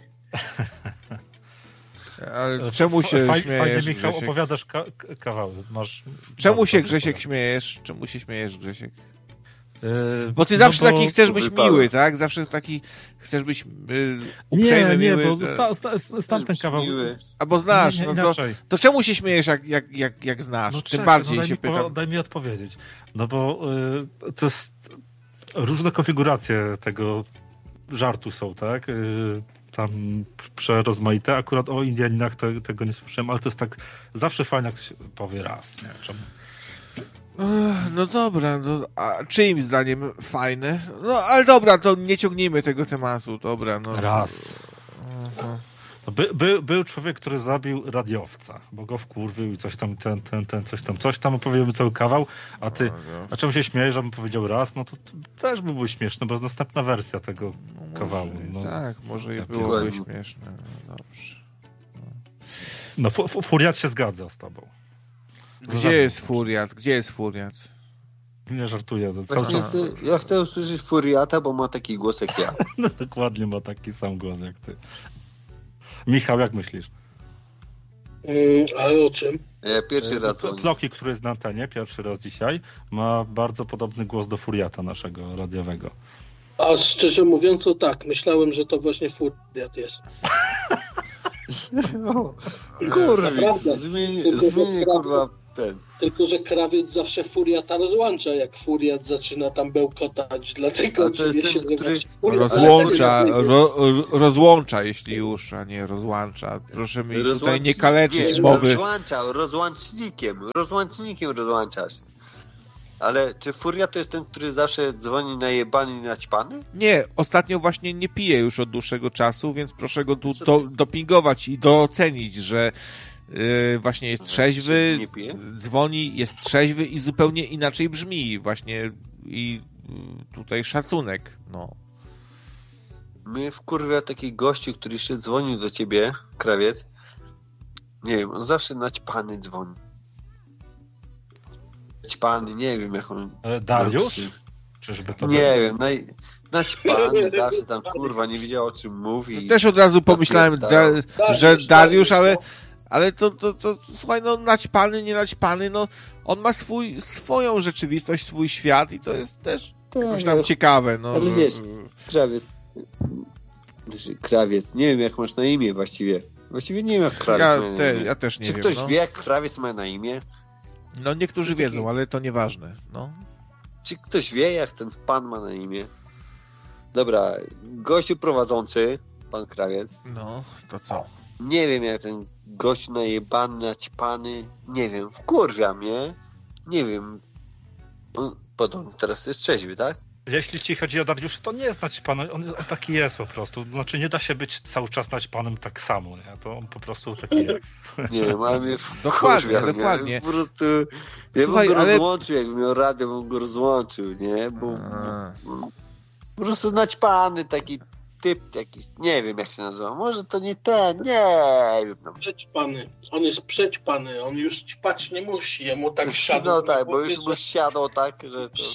Ale czemu się Faj, śmiejesz, Fajnie, Michał, Grzesiek? opowiadasz ka- k- kawały. Masz Czemu się, bardzo Grzesiek, dobre. śmiejesz? Czemu się śmiejesz, Grzesiek? Yy, Bo ty no zawsze bo- taki chcesz być wypada. miły, tak? Zawsze taki chcesz być y, Nie, uprzejmy, nie, miły. bo sta, sta, sta, ten kawał. Miły. Albo znasz, Nie, nie, no to, inaczej. to czemu się śmiejesz, jak, jak, jak, jak znasz? No Tym czekaj, bardziej no daj się mi, po- pytam. Daj mi odpowiedzieć. No bo y, to jest różne konfiguracje tego żartu są, tak? Y, tam przerozmaite. Akurat o Indianinach te, tego nie słyszałem, ale to jest tak zawsze fajnie, jak się powie raz. Nie? Czemu? Ech, No dobra, no, a czyim zdaniem fajne? No ale dobra, to nie ciągnijmy tego tematu, dobra. No. Raz. Aha. No By, by, był człowiek, który zabił radiowca, bo go wkurwił i coś tam, ten, ten, ten, coś tam, coś tam, opowiemy cały kawał, a ty, a czemu się śmiejesz, żebym powiedział raz, no to, to też by było śmieszne, bo jest następna wersja tego No kawału. może, No, tak, może i tak, byłoby dokładnie. śmieszne. No dobrze. no fu, fu, Furiat się zgadza z tobą. Gdzie jest Furiat? Gdzie jest Furiat? Nie żartuję, to cały Właśnie czas chcę, ja chcę usłyszeć Furiata, bo ma taki głos jak ja. no, dokładnie ma taki sam głos jak ty. Michał, jak myślisz? Yy, ale o czym? Ja pierwszy raz dzwonię. Kloki, który jest na antenie, pierwszy raz dzisiaj, ma bardzo podobny głos do Furiata naszego radiowego. A szczerze mówiąc, to tak, myślałem, że to właśnie Furiat jest. No, kurwa, zmieni, zmieni kurwa ten. Tylko, że krawiec zawsze Furiata rozłącza, jak Furiat zaczyna tam bełkotać, dlatego to jest się, ten, że który rozłącza, ro, rozłącza, jeśli już, a nie rozłącza. Proszę mi Rozłącz... tutaj nie kaleczyć nie, mowy. Rozłączał, rozłącznikiem, rozłącznikiem rozłączasz. Ale czy Furia to jest ten, który zawsze dzwoni najebany i naćpany? Nie, ostatnio właśnie nie pije już od dłuższego czasu, więc proszę go tu to, dopingować i docenić, że yy, właśnie jest trzeźwy, dzwoni, jest trzeźwy i zupełnie inaczej brzmi właśnie i yy, tutaj szacunek, no. My w kurwie taki gościu, który jeszcze dzwonił do ciebie, krawiec, nie wiem, on zawsze naćpany dzwoni. Naćpany, nie wiem jak on... Dariusz? Czyżby to nie wiem, naj... naćpany zawsze tam kurwa nie wiedział o czym mówi. Też od razu pomyślałem, da, że Dariusz, ale ale to, to, to, to słuchaj, no naćpany, nie naćpany, no on ma swój, swoją rzeczywistość, swój świat i to jest też jakoś tam ciekawe, no. Ale że... wiesz, krawiec, krawiec, nie wiem jak masz na imię właściwie. Właściwie nie wiem jak krawiec ja, ma na te, imię. ja też nie Czy wiem. ktoś no. wie jak krawiec ma na imię? No niektórzy wiedzą, ale to nieważne, no. Czy ktoś wie jak ten pan ma na imię? Dobra, gościu prowadzący, pan krawiec. No, to co? Nie wiem jak ten gościu najebany, naćpany, nie wiem, wkurwia mnie, nie wiem. On podobno teraz jest trzeźwy, tak? Jeśli ci chodzi o Dariusza, to nie jest naćpany, on, on taki jest po prostu. Znaczy nie da się być cały czas naćpanym tak samo, nie? To on po prostu taki jest. Nie wiem, ale mnie dokładnie, wkurwia, dokładnie. Nie? Po prostu, ja Słuchaj, bym go ale... rozłączył, jakbym miał radio, bym go rozłączył, nie? Bo, bo po prostu naćpany taki typ jakiś, nie wiem jak się nazywa, może to nie ten, nie wiem. Przećpany, on jest przećpany, on już ćpać nie musi, jemu tak siadł. No tak, bo już mu siadło tak, że to...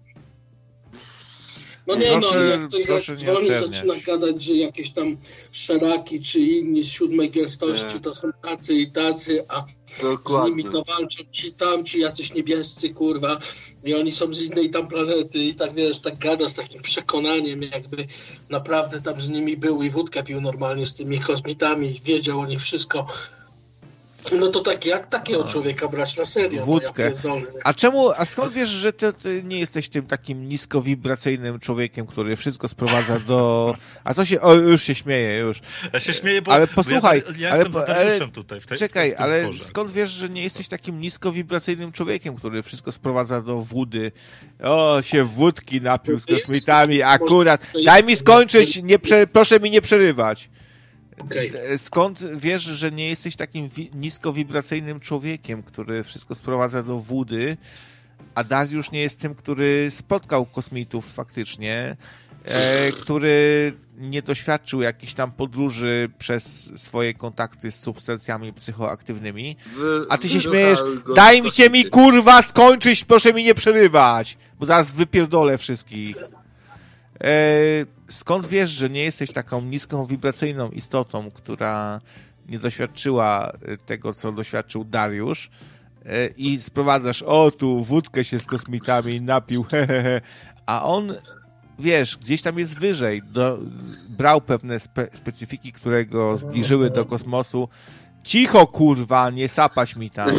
No nie, proszę, no, jak ktoś proszę dzwoni, zaczyna gadać, że jakieś tam szaraki czy inni z siódmej gęstości nie. To są tacy i tacy, a dokładnie. Z nimi to walczą ci tamci, jacyś niebiescy, kurwa, i oni są z innej tam planety i tak, wiesz, tak gada z takim przekonaniem, jakby naprawdę tam z nimi był i wódkę pił normalnie z tymi kosmitami, wiedział o nich wszystko. No to tak, jak takiego człowieka brać na serio? Wódkę. No, ja a czemu, a skąd wiesz, że ty, ty nie jesteś tym takim niskowibracyjnym człowiekiem, który wszystko sprowadza do... A co się... O, już się śmieje, już. Ja się śmieję, bo... Ale posłuchaj, bo ja, ja ale, jestem ale tutaj. W tej, czekaj, w tym ale dworze. Skąd wiesz, że nie jesteś takim niskowibracyjnym człowiekiem, który wszystko sprowadza do wody? O, się wódki napił z kosmitami, akurat. Daj mi skończyć, nie prze, proszę mi nie przerywać. Okay. Skąd wiesz, że nie jesteś takim wi- niskowibracyjnym człowiekiem, który wszystko sprowadza do wody, a Dariusz nie jest tym, który spotkał kosmitów faktycznie, e, który nie doświadczył jakichś tam podróży przez swoje kontakty z substancjami psychoaktywnymi, a ty się śmiejesz, daj mi cię mi kurwa skończyć, proszę mi nie przerywać, bo zaraz wypierdolę wszystkich. E, skąd wiesz, że nie jesteś taką niską wibracyjną istotą, która nie doświadczyła tego, co doświadczył Dariusz e, i sprowadzasz, o tu wódkę się z kosmitami napił, hehehe, a on, wiesz, gdzieś tam jest wyżej, do, brał pewne spe, specyfiki, które go zbliżyły do kosmosu. Cicho, kurwa, nie sapać mi tam.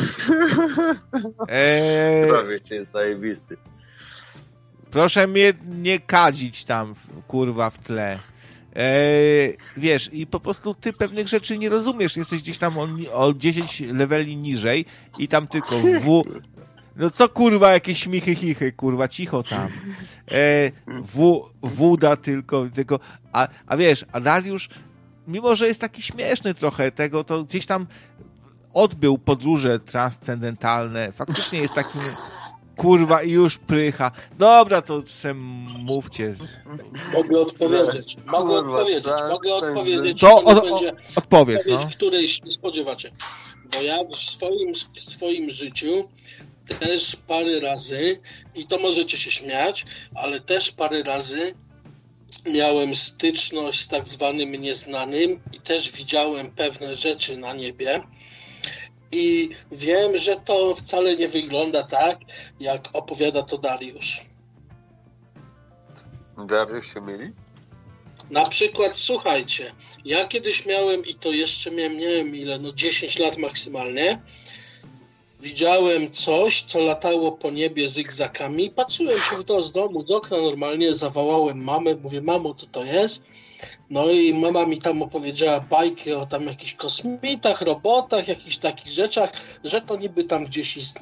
E, Prawie cię jest zajebisty. Proszę mnie nie kadzić tam, kurwa, w tle. Eee, wiesz, i po prostu ty pewnych rzeczy nie rozumiesz. Jesteś gdzieś tam o, o dziesięć leveli niżej i tam tylko w... No co, kurwa, jakieś śmichy, chichy, kurwa, cicho tam. Eee, w, wuda tylko, tylko... A, a wiesz, a Dariusz, mimo że jest taki śmieszny trochę tego, to gdzieś tam odbył podróże transcendentalne. Faktycznie jest takim... Kurwa, i już prycha. Dobra, to sem mówcie. Mogę odpowiedzieć. Mogę odpowiedzieć. Mogę odpowiedzieć. To od, o, odpowiedz, no. Której się nie spodziewacie. Bo ja w swoim, w swoim życiu też parę razy, i to możecie się śmiać, ale też parę razy miałem styczność z tak zwanym nieznanym i też widziałem pewne rzeczy na niebie. I wiem, że to wcale nie wygląda tak, jak opowiada to Dariusz. Dariusz się myli? Na przykład, słuchajcie, ja kiedyś miałem, i to jeszcze miałem, nie wiem ile, no dziesięć lat maksymalnie, widziałem coś, co latało po niebie zygzakami, patrzyłem się w to z domu, z okna normalnie, zawołałem mamę, mówię, mamo, co to jest? No i mama mi tam opowiedziała bajki o tam jakichś kosmitach, robotach, jakichś takich rzeczach, że to niby tam gdzieś istnieje.